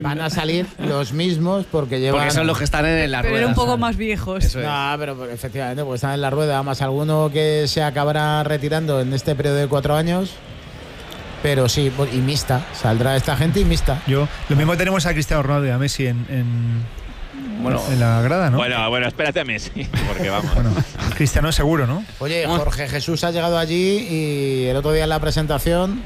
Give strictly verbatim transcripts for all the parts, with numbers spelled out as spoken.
Van a salir los mismos porque llevan... Porque son los que están en la rueda. Pero un poco más viejos. Eso es. No, pero efectivamente, porque están en la rueda. Más alguno que se acabará retirando en este periodo de cuatro años. Pero sí, y mixta. Saldrá esta gente y mixta. Yo, lo mismo tenemos a Cristiano Ronaldo y a Messi en, en, bueno, en la grada, ¿no? Bueno, bueno, espérate a Messi, porque vamos. Bueno, Cristiano seguro, ¿no? Oye, Jorge Jesús ha llegado allí y el otro día en la presentación...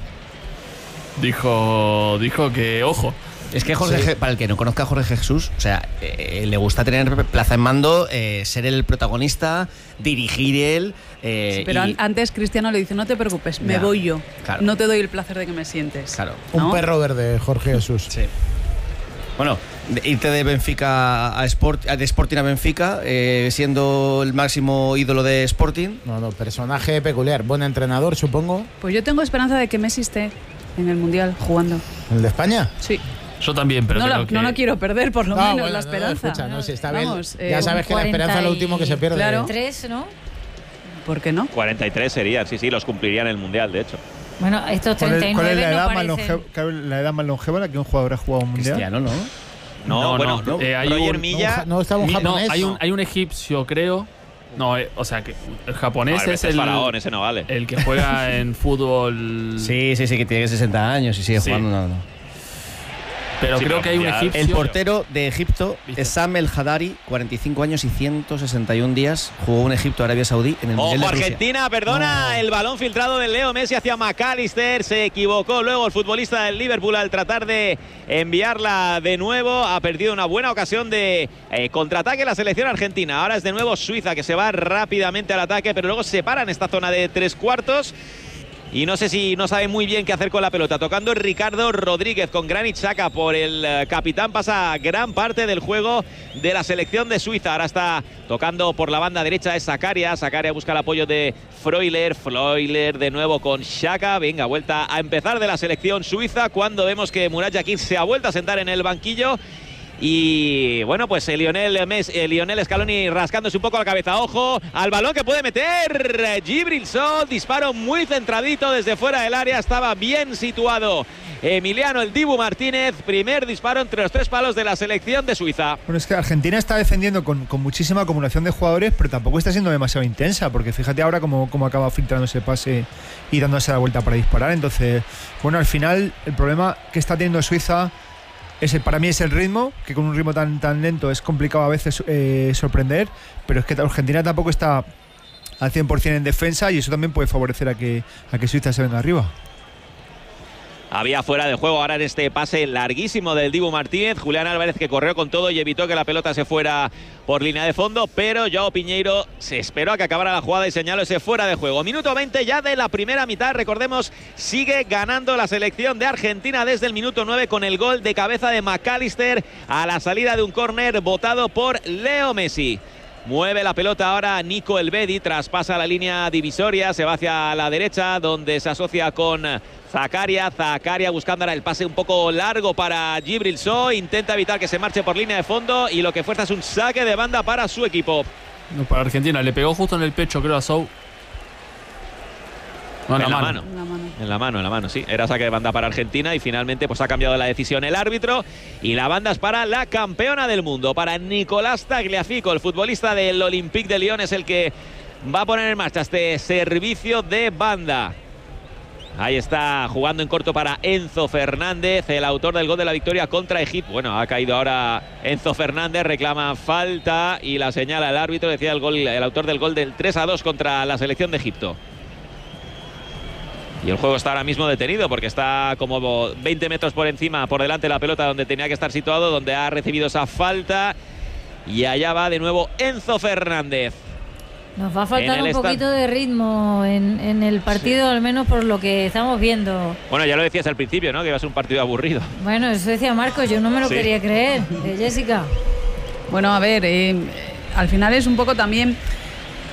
Dijo, dijo que, ojo... Es que Jorge, sí. Para el que no conozca a Jorge Jesús, o sea, eh, le gusta tener plaza en mando, eh, ser el protagonista, dirigir él. Eh, sí, pero y... antes Cristiano le dice, no te preocupes, me ya, voy yo. Claro. No te doy el placer de que me sientes. Claro. ¿No? Un perro verde, Jorge Jesús. Sí. Bueno, irte de Benfica a Sport, de Sporting a Benfica, eh, siendo el máximo ídolo de Sporting. No, no, personaje peculiar. Buen entrenador, supongo. Pues yo tengo esperanza de que Messi esté en el Mundial jugando. ¿El de España? Sí. Yo también, pero no, creo lo, que... no lo quiero perder, por lo no, menos, bueno, la esperanza. No, escucha, no, si está Vamos, bien. Ya eh, sabes que la esperanza es lo último que se pierde. Claro. tres, ¿no? ¿Por qué no? cuarenta y tres serían, sí, sí, los cumplirían en el Mundial, de hecho. Bueno, estos treinta y nueve ¿Cuál es la edad, no más parecen... longeva, la edad más longeva en la que un jugador ha jugado un Mundial? Cristiano, ¿no? No, No, bueno, no, no, eh, hay Roger un- Milla... No, estaba un Mi- japonés. No, hay un, hay un egipcio, creo. No, eh, o sea, que el japonés Joder, es ese el, faraón, ese no vale. el que juega en fútbol. Sí, sí, sí, que tiene sesenta años y sigue Sí. jugando. No, no. Pero Sí, creo pero que hay un mundial. egipcio. El portero de Egipto, ¿Viste? Sam El Hadari, cuarenta y cinco años y ciento sesenta y un días, jugó en Egipto, Arabia Saudí en el Mundial Ojo, de Rusia. Argentina, perdona, No. el balón filtrado del Leo Messi hacia McAllister, se equivocó luego el futbolista del Liverpool al tratar de enviarla de nuevo, ha perdido una buena ocasión de eh, contraataque la selección argentina. Ahora es de nuevo Suiza que se va rápidamente al ataque, pero luego se para en esta zona de tres cuartos. Y no sé si no sabe muy bien qué hacer con la pelota. Tocando Ricardo Rodríguez con Granit Xhaka por el eh, capitán. Pasa gran parte del juego de la selección de Suiza. Ahora está tocando por la banda derecha es Zakaria. Zakaria busca el apoyo de Freuler. Freuler de nuevo con Xhaka. Venga, vuelta a empezar de la selección suiza cuando vemos que Murat Yakin se ha vuelto a sentar en el banquillo. Y bueno, pues el Lionel, Mes, el Lionel Scaloni rascándose un poco la cabeza. Ojo al balón que puede meter Djibril Sow. Disparo muy centradito desde fuera del área. Estaba bien situado Emiliano el Dibu Martínez. Primer disparo entre los tres palos de la selección de Suiza. Bueno, es que Argentina está defendiendo con, con muchísima acumulación de jugadores, pero tampoco está siendo demasiado intensa, porque fíjate ahora cómo, cómo acaba filtrando ese pase y dándose la vuelta para disparar. Entonces, bueno, al final el problema que está teniendo Suiza es el, para mí es el ritmo, que con un ritmo tan, tan lento es complicado a veces eh, sorprender, pero es que Argentina tampoco está al cien por cien en defensa y eso también puede favorecer a que, a que Suiza se venga arriba. Había fuera de juego ahora en este pase larguísimo del Dibu Martínez. Julián Álvarez que corrió con todo y evitó que la pelota se fuera por línea de fondo, pero Joao Piñeiro se esperó a que acabara la jugada y señaló ese fuera de juego. Minuto veinte ya de la primera mitad. Recordemos, sigue ganando la selección de Argentina desde el minuto nueve con el gol de cabeza de McAllister a la salida de un córner botado por Leo Messi. Mueve la pelota ahora Nico Elvedi, traspasa la línea divisoria, se va hacia la derecha donde se asocia con Zakaria. Zakaria buscando ahora el pase un poco largo para Djibril Sow, intenta evitar que se marche por línea de fondo y lo que fuerza es un saque de banda para su equipo. No, para Argentina, le pegó justo en el pecho, creo, a Sow. No, en, en la, la mano. mano. En la mano. En la mano, en la mano, sí. Era saque de banda para Argentina y finalmente pues ha cambiado la decisión el árbitro y la banda es para la campeona del mundo, para Nicolás Tagliafico, el futbolista del Olympique de Lyon, es el que va a poner en marcha este servicio de banda. Ahí está jugando en corto para Enzo Fernández, el autor del gol de la victoria contra Egipto. Bueno, ha caído ahora Enzo Fernández, reclama falta y la señala el árbitro, decía el, gol, el autor del gol del tres a dos contra la selección de Egipto. Y el juego está ahora mismo detenido porque está como veinte metros por encima, por delante de la pelota donde tenía que estar situado, donde ha recibido esa falta. Y allá va de nuevo Enzo Fernández. Nos va a faltar un stand. poquito de ritmo en, en el partido, sí. Al menos por lo que estamos viendo. Bueno, ya lo decías al principio, ¿no? Que iba a ser un partido aburrido. Bueno, eso decía Marcos, yo no me lo Sí. quería creer. Eh, Jessica. Bueno, a ver, eh, al final es un poco también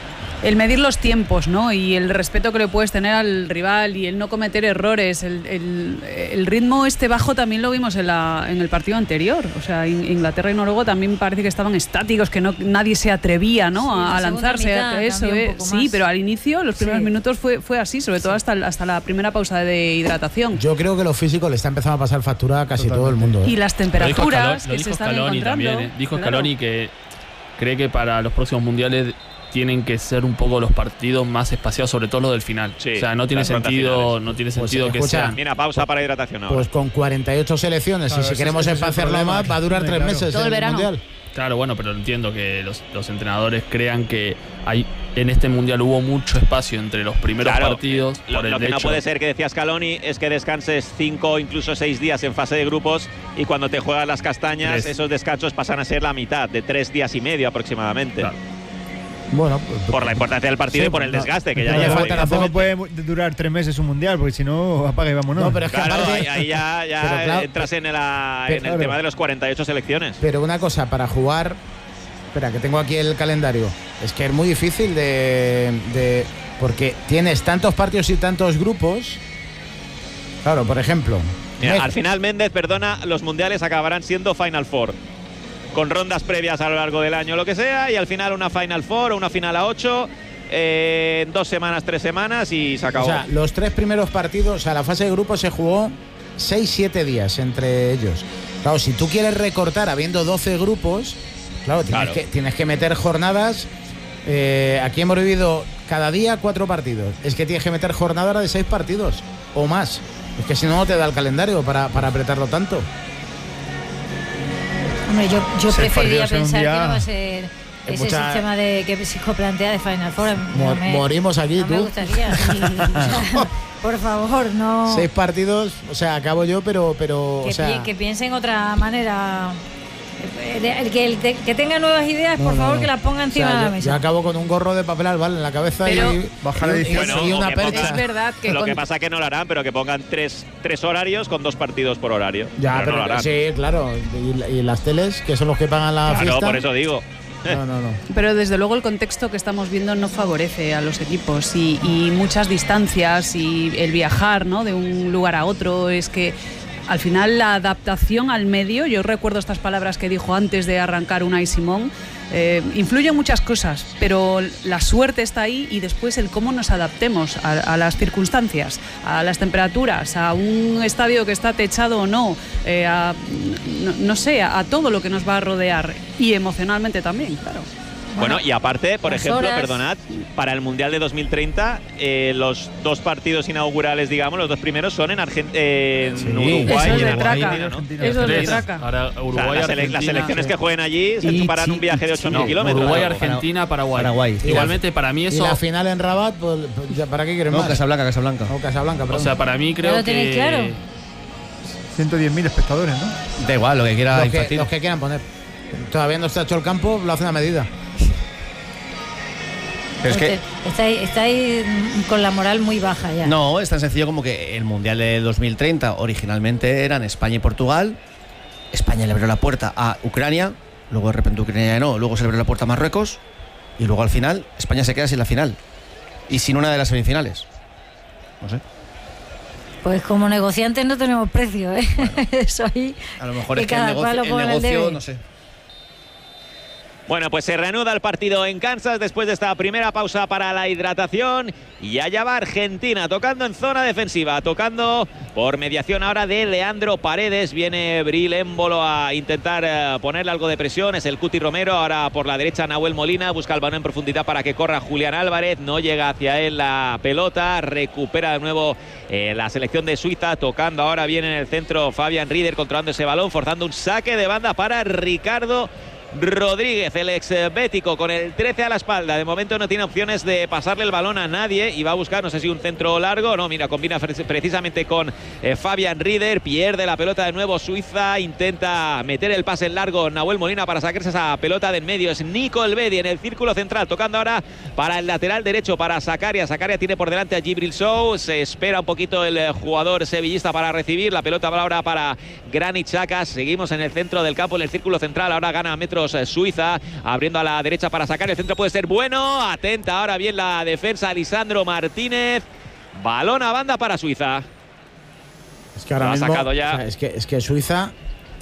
el medir los tiempos, ¿no? Y el respeto que le puedes tener al rival y el no cometer errores. El, el, el ritmo este bajo también lo vimos en, la, en el partido anterior. O sea, Inglaterra y Noruega también parece que estaban estáticos, que no, nadie se atrevía, ¿no? Sí, a, a lanzarse. Mitad, eso, eh. Sí, pero al inicio, los primeros sí. minutos fue, fue así, sobre todo hasta, hasta la primera pausa de hidratación. Yo creo que lo físico le está empezando a pasar factura a casi Totalmente. todo el mundo. ¿eh? Y las temperaturas lo dijo Scaloni, que se están Scaloni encontrando. También, ¿eh? Dijo claro. Scaloni que cree que para los próximos mundiales tienen que ser un poco los partidos más espaciados, sobre todo los del final. Sí, o sea, no tiene sentido, no tiene sentido pues, que escucha, sea. Mira, pausa para hidratación ahora. Pues con cuarenta y ocho selecciones, claro, y si queremos espaciarlo más, va a durar tres claro. meses todo el verano. mundial. Claro, bueno, pero entiendo que los, los entrenadores crean que hay en este mundial hubo mucho espacio entre los primeros claro, partidos. Lo, por el lo que hecho. no puede ser, que decía Scaloni, es que descanses cinco o incluso seis días en fase de grupos y cuando te juegas las castañas, tres. esos descansos pasan a ser la mitad, de tres días y medio aproximadamente. Claro. Bueno, por la importancia del partido sí, y por el no, desgaste que ya lleva. Tampoco puede durar tres meses un mundial, porque si no, apaga y vámonos. No, pero es que claro, aparte, ahí, ahí ya, ya claro, entras en, la, pero, en el claro. tema de los cuarenta y ocho selecciones. Pero una cosa, para jugar. Espera, que tengo aquí el calendario. Es que es muy difícil de, de. Porque tienes tantos partidos y tantos grupos. Claro, por ejemplo. Mira, al final, Méndez, perdona, los mundiales acabarán siendo Final Four. Con rondas previas a lo largo del año, lo que sea, y al final una Final Four o una final a ocho, eh, dos semanas, tres semanas y se acabó. O sea, los tres primeros partidos, o sea, la fase de grupos se jugó seis, siete días entre ellos. Claro, si tú quieres recortar habiendo doce grupos, claro, tienes, claro. Que, tienes que meter jornadas. Eh, aquí hemos vivido cada día cuatro partidos. Es que tienes que meter jornadas de seis partidos o más. Es que si no, no te da el calendario para, para apretarlo tanto. Hombre, yo, yo preferiría pensar que no va a ser es ese mucha... sistema de que Sijo plantea de Final Four. Mor me, morimos aquí, no tú. Me gustaría. Por favor, no. Seis partidos, o sea, acabo yo, pero. pero que, o sea... pi que piensen otra manera. El que, el te que tenga nuevas ideas, no, por favor, no. que las ponga encima o sea, de la yo, mesa. yo acabo con un gorro de papel albal en la cabeza pero, y, bajar la edición. Bueno, y una percha. Es verdad que lo con... que pasa es que no lo harán, pero que pongan tres, tres horarios con dos partidos por horario. Ya, pero, pero no lo harán. sí, claro. Y, y las teles, que son los que pagan la claro, fiesta. No, por eso digo. No, no, no. Pero desde luego el contexto que estamos viendo no favorece a los equipos y, y muchas distancias y el viajar, ¿no?, de un lugar a otro. Es que al final la adaptación al medio, yo recuerdo estas palabras que dijo antes de arrancar Unai Simón, eh, influyen muchas cosas, pero la suerte está ahí y después el cómo nos adaptemos a, a las circunstancias, a las temperaturas, a un estadio que está techado o no, eh, a, no, no sé, a, a todo lo que nos va a rodear y emocionalmente también, claro. Bueno, y aparte, por ejemplo, horas. perdonad, para el Mundial de dos mil treinta, eh, los dos partidos inaugurales, digamos, los dos primeros son en, Argent en sí. Uruguay Eso y en es de traca. Argentina, ¿no? Eso es de traca. Ahora, Uruguay, o sea, las, ele las selecciones sí. que jueguen allí se chuparán un viaje de ocho mil no, kilómetros. Uruguay, Argentina, Paraguay. Paraguay. Igualmente, para mí eso... Y la final en Rabat, pues, ¿para qué quieren no, más? Casablanca, Casablanca. O Casablanca, perdón. O sea, para mí creo ¿Ya lo tenéis que... claro? ciento diez mil espectadores, ¿no? Da igual, lo que quiera los, que, infantil. los que quieran poner. Todavía no está hecho el campo, lo hacen a medida. Pero es que estáis, estáis con la moral muy baja ya. no, es tan sencillo como que el Mundial de dos mil treinta originalmente eran España y Portugal. España le abrió la puerta a Ucrania, luego de repente Ucrania no, luego se le abrió la puerta a Marruecos y luego al final España se queda sin la final y sin una de las semifinales. No sé. Pues como negociantes no tenemos precio, ¿eh? Bueno, eso ahí. A lo mejor que es que el cada cual negocio, lo el pone al negocio debe. no sé. Bueno, pues se reanuda el partido en Kansas después de esta primera pausa para la hidratación y allá va Argentina tocando en zona defensiva, tocando por mediación ahora de Leandro Paredes. Viene Bril Émbolo a intentar uh, ponerle algo de presión, es el Cuti Romero, ahora por la derecha Nahuel Molina, busca el balón en profundidad para que corra Julián Álvarez, no llega hacia él la pelota, recupera de nuevo eh, la selección de Suiza, tocando ahora bien en el centro Fabián Rieder, controlando ese balón, forzando un saque de banda para Ricardo Rodríguez, el ex bético, con el trece a la espalda. De momento no tiene opciones de pasarle el balón a nadie y va a buscar, no sé si un centro largo. No, mira, combina precisamente con eh, Fabián Rieder. Pierde la pelota de nuevo Suiza. Intenta meter el pase en largo Nahuel Molina para sacarse esa pelota de en medio. Es Nico Elvedi en el círculo central, tocando ahora para el lateral derecho, para Zakaria. Zakaria tiene por delante a Djibril Sow. Se espera un poquito el jugador sevillista para recibir. La pelota va ahora para Granit Xhaka. Seguimos en el centro del campo, en el círculo central. Ahora gana metros los Suiza, abriendo a la derecha para sacar. El centro puede ser bueno. Atenta ahora bien la defensa, Lisandro Martínez. Balón a banda para Suiza. Es que ahora lo mismo, ha sacado ya. O sea, es, que, es que Suiza.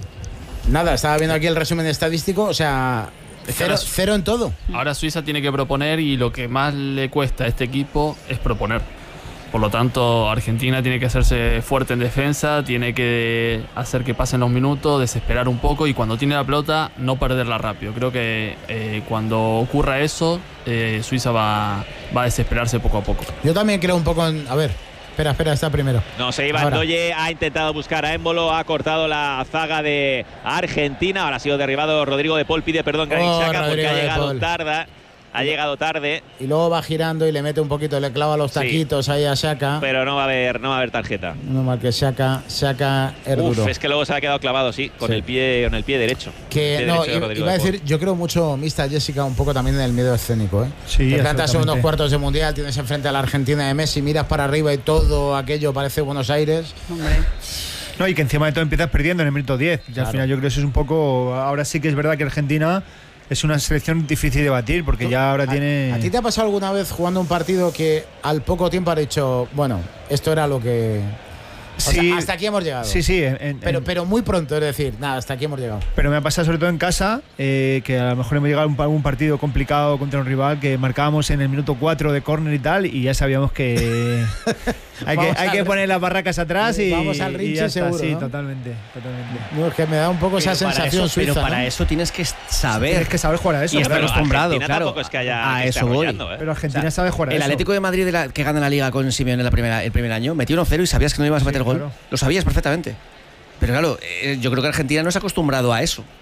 Nada, estaba viendo aquí el resumen estadístico. O sea, cero, cero en todo. Ahora Suiza tiene que proponer y lo que más le cuesta a este equipo es proponer. Por lo tanto, Argentina tiene que hacerse fuerte en defensa, tiene que hacer que pasen los minutos, desesperar un poco y cuando tiene la pelota no perderla rápido. Creo que eh, cuando ocurra eso, eh, Suiza va, va a desesperarse poco a poco. Yo también creo un poco en... A ver, espera, espera, está primero. No se iba Ndoye, ha intentado buscar a Embolo, ha cortado la zaga de Argentina. Ahora ha sido derribado Rodrigo de Paul, pide perdón Granit Oh, Xhaka porque ha llegado Paul. tarde. Ha llegado tarde. Y luego va girando y le mete un poquito, le clava los taquitos sí. ahí a Xhaka. Pero no va a haber, no va a haber tarjeta. No mal que Xhaka, Xhaka es duro. Uf, es que luego se ha quedado clavado, sí, con sí. el pie, con el pie derecho. Que pie no, derecho de iba a decir, yo creo mucho, Mista Jessica, un poco también en el miedo escénico, ¿eh? Sí, te plantas en unos cuartos de mundial, tienes enfrente a la Argentina de Messi, miras para arriba y todo aquello parece Buenos Aires. Hombre. No, y que encima de todo empiezas perdiendo en el minuto diez. Y claro. al final yo creo que eso es un poco. Ahora sí que es verdad que Argentina es una selección difícil de batir porque ya ahora a, tiene. ¿A ti te ha pasado alguna vez jugando un partido que al poco tiempo has dicho, bueno, esto era lo que. O sí, sea, hasta aquí hemos llegado. Sí, sí. En, en, pero, pero muy pronto, es decir, nada, hasta aquí hemos llegado. Pero me ha pasado sobre todo en casa, eh, que a lo mejor hemos llegado a un, un partido complicado contra un rival que marcábamos en el minuto cuatro de córner y tal, y ya sabíamos que hay que, hay que poner las barracas atrás y. Vamos al rinche y ya está. seguro. Sí, ¿no? totalmente, totalmente. No, es que me da un poco pero esa sensación eso, suiza. Pero para ¿no? eso tienes que saber. Tienes que saber jugar a eso. Y estar acostumbrado, claro. Tampoco es que haya a que eso voy. ¿eh? Pero Argentina o sea, sabe jugar a el eso. El Atlético de Madrid de la, que gana la Liga con Simeone la primera, el primer año, metió uno cero y sabías que no ibas a meter sí, gol. Claro. Lo sabías perfectamente. Pero claro, eh, yo creo que Argentina no se ha acostumbrado a eso.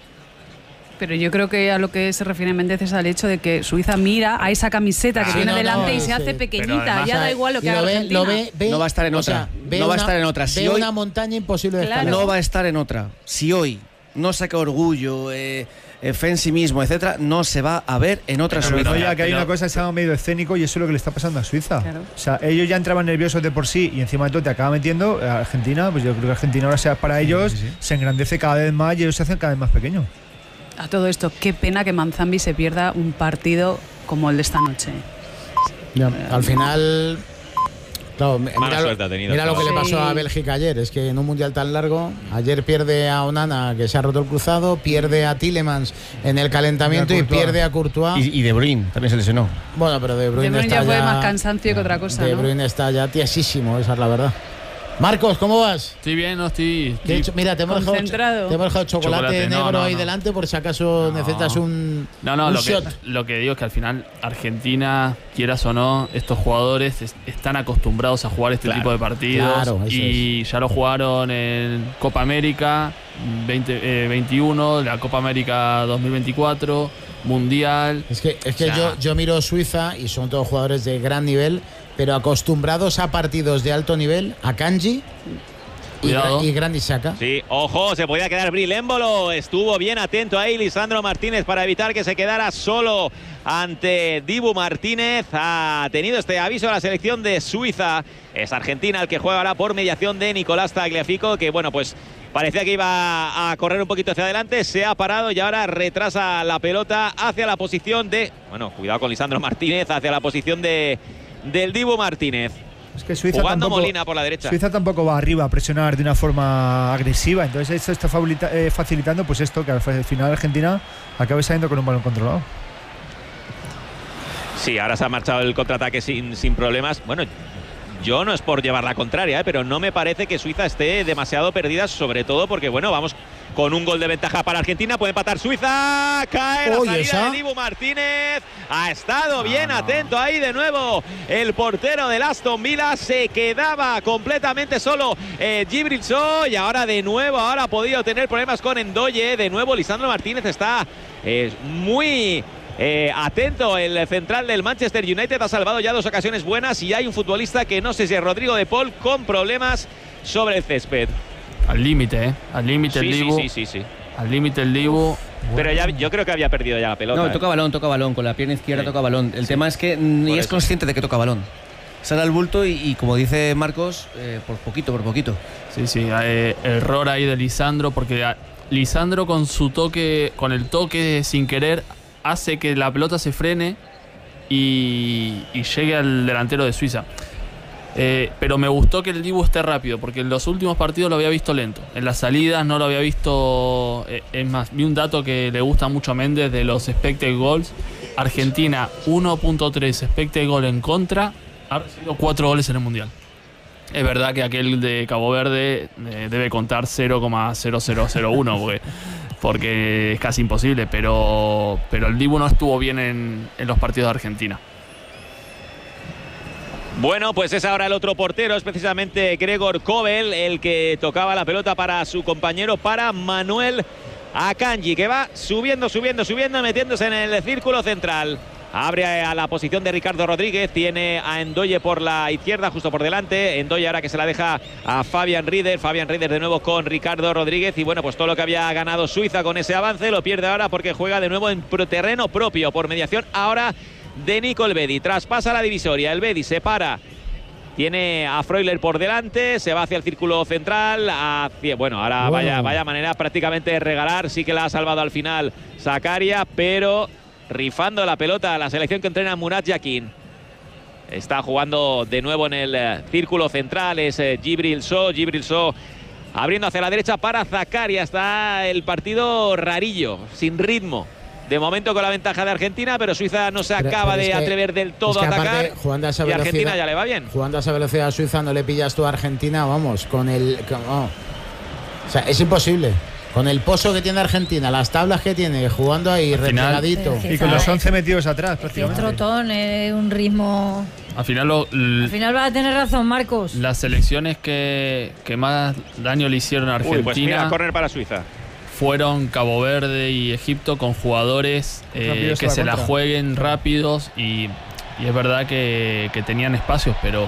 Pero yo creo que a lo que se refiere Méndez es al hecho de que Suiza mira a esa camiseta que ah, tiene no, delante no, y se sí. hace pequeñita. Además, ya da igual lo que haga ve, Argentina. Lo ve, ve, no va a estar en otra. O sea, no una, va a estar en otra. Si ve hoy, una montaña imposible de claro. escalar. No va a estar en otra. Si hoy no saca orgullo, eh, eh, fe en sí mismo, etcétera, no se va a ver en otra pero Suiza. No, ya que hay una cosa que se llama medio escénico y eso es lo que le está pasando a Suiza. Claro. O sea, ellos ya entraban nerviosos de por sí y encima de todo te acaba metiendo a Argentina. Pues yo creo que Argentina ahora sea para ellos, sí, sí, sí. se engrandece cada vez más y ellos se hacen cada vez más pequeños. A todo esto, qué pena que Manzambi se pierda un partido como el de esta noche. Ya, al final, claro, mira, lo, tenido, mira claro. lo que sí. le pasó a Bélgica ayer. Es que en un mundial tan largo, ayer pierde a Onana, que se ha roto el cruzado, pierde a Tielemans en el calentamiento y pierde a Courtois. Y, y De Bruyne también se lesionó. Bueno, pero De Bruyne, de Bruyne está ya fue ya, más cansancio que otra cosa. De ¿no? Bruyne está ya tiesísimo, esa es la verdad. Marcos, ¿cómo vas? Estoy bien, no estoy. estoy Hecho, mira, te hemos, dejado, te hemos dejado chocolate, chocolate negro no, no, ahí no. delante por si acaso no. necesitas un. No, no, un lo, que, lo que digo es que al final, Argentina, quieras o no, estos jugadores es, están acostumbrados a jugar este claro, tipo de partidos. Claro, y es. ya lo jugaron en Copa América veinte veintiuno, la Copa América dos mil veinticuatro, Mundial. Es que, es que o sea, yo, yo miro Suiza y son todos jugadores de gran nivel, pero acostumbrados a partidos de alto nivel, a Kanji y, y Granit Xhaka. Sí, ojo, se podía quedar Bril Embolo. Estuvo bien atento ahí Lisandro Martínez para evitar que se quedara solo ante Dibu Martínez. Ha tenido este aviso de la selección de Suiza. Es Argentina el que juega ahora por mediación de Nicolás Tagliafico, que bueno, pues parecía que iba a correr un poquito hacia adelante, se ha parado y ahora retrasa la pelota hacia la posición de... Bueno, cuidado con Lisandro Martínez, hacia la posición de del Dibu Martínez. Es que Suiza jugando tampoco, Molina por la derecha. Suiza tampoco va arriba a presionar de una forma agresiva, entonces esto está facilitando pues esto, que al final Argentina acabe saliendo con un balón controlado. Sí, ahora se ha marchado el contraataque sin, sin problemas. Bueno, yo no es por llevar la contraria, ¿eh? pero no me parece que Suiza esté demasiado perdida, sobre todo porque, bueno, vamos con un gol de ventaja para Argentina. Puede empatar Suiza. Cae la Oye, salida esa. de Dibu Martínez. Ha estado bien ah, atento ahí de nuevo el portero del Aston Villa. Se quedaba completamente solo eh, Djibril Sow. Y ahora de nuevo, ahora ha podido tener problemas con Ndoye. De nuevo Lisandro Martínez está eh, muy... Eh, atento, el central del Manchester United ha salvado ya dos ocasiones buenas y hay un futbolista que no sé si es Rodrigo de Paul con problemas sobre el césped. Al límite, ¿eh? Al límite sí, el Dibu. Sí, sí, sí, sí. Al límite el Dibu. Pero ya, yo creo que había perdido ya la pelota. No, ¿eh? toca balón, toca balón. Con la pierna izquierda sí. toca balón. El sí. tema es que ni por es eso. consciente de que toca balón. Sale al bulto y, y como dice Marcos, eh, por poquito, por poquito. Sí, sí. Eh, error ahí de Lisandro porque... A, Lisandro con su toque, con el toque sin querer, hace que la pelota se frene y, y llegue al delantero de Suiza. Eh, pero me gustó que el Dibu esté rápido, porque en los últimos partidos lo había visto lento. En las salidas no lo había visto. Eh, es más, vi un dato que le gusta mucho a Méndez de los expected goals. Argentina uno punto tres expected goal en contra, ha recibido cuatro goles en el Mundial. Es verdad que aquel de Cabo Verde eh, debe contar cero coma cero cero cero uno porque, porque es casi imposible, pero, pero el Dibu no estuvo bien en, en los partidos de Argentina. Bueno, pues es ahora el otro portero, es precisamente Gregor Kobel, el que tocaba la pelota para su compañero, para Manuel Akanji, que va subiendo, subiendo, subiendo, metiéndose en el círculo central. Abre a la posición de Ricardo Rodríguez, tiene a Ndoye por la izquierda, justo por delante. Ndoye ahora que se la deja a Fabian Rieder. Fabian Rieder de nuevo con Ricardo Rodríguez. Y bueno, pues todo lo que había ganado Suiza con ese avance lo pierde ahora porque juega de nuevo en terreno propio por mediación ahora de Nico Elvedi. Traspasa la divisoria, Elvedi se para. Tiene a Freuler por delante, se va hacia el círculo central. Hacia, bueno, ahora wow. vaya, vaya manera prácticamente de regalar. Sí que la ha salvado al final Zakaria, pero rifando la pelota a la selección que entrena Murat Yakin. Está jugando de nuevo en el eh, círculo central, es eh, Djibril Sow. Djibril Sow abriendo hacia la derecha para Zakaria. Está el partido rarillo, sin ritmo. De momento con la ventaja de Argentina, pero Suiza no se pero, acaba pero de atrever del todo es que a atacar. Aparte, jugando a esa y Argentina ya le va bien. Jugando a esa velocidad a Suiza no le pillas tú a Argentina, vamos, con el... Con, oh. O sea, es imposible. Con el pozo que tiene Argentina, las tablas que tiene, jugando ahí replegadito. Y con los once metidos atrás, es prácticamente. Es trotón, es un ritmo... Al final, lo, l- Al final vas a tener razón, Marcos. Las selecciones que, que más daño le hicieron a Argentina... Uy, pues mira, córner para Suiza. Fueron Cabo Verde y Egipto con jugadores eh, que se la jueguen rápidos y, y es verdad que, que tenían espacios, pero,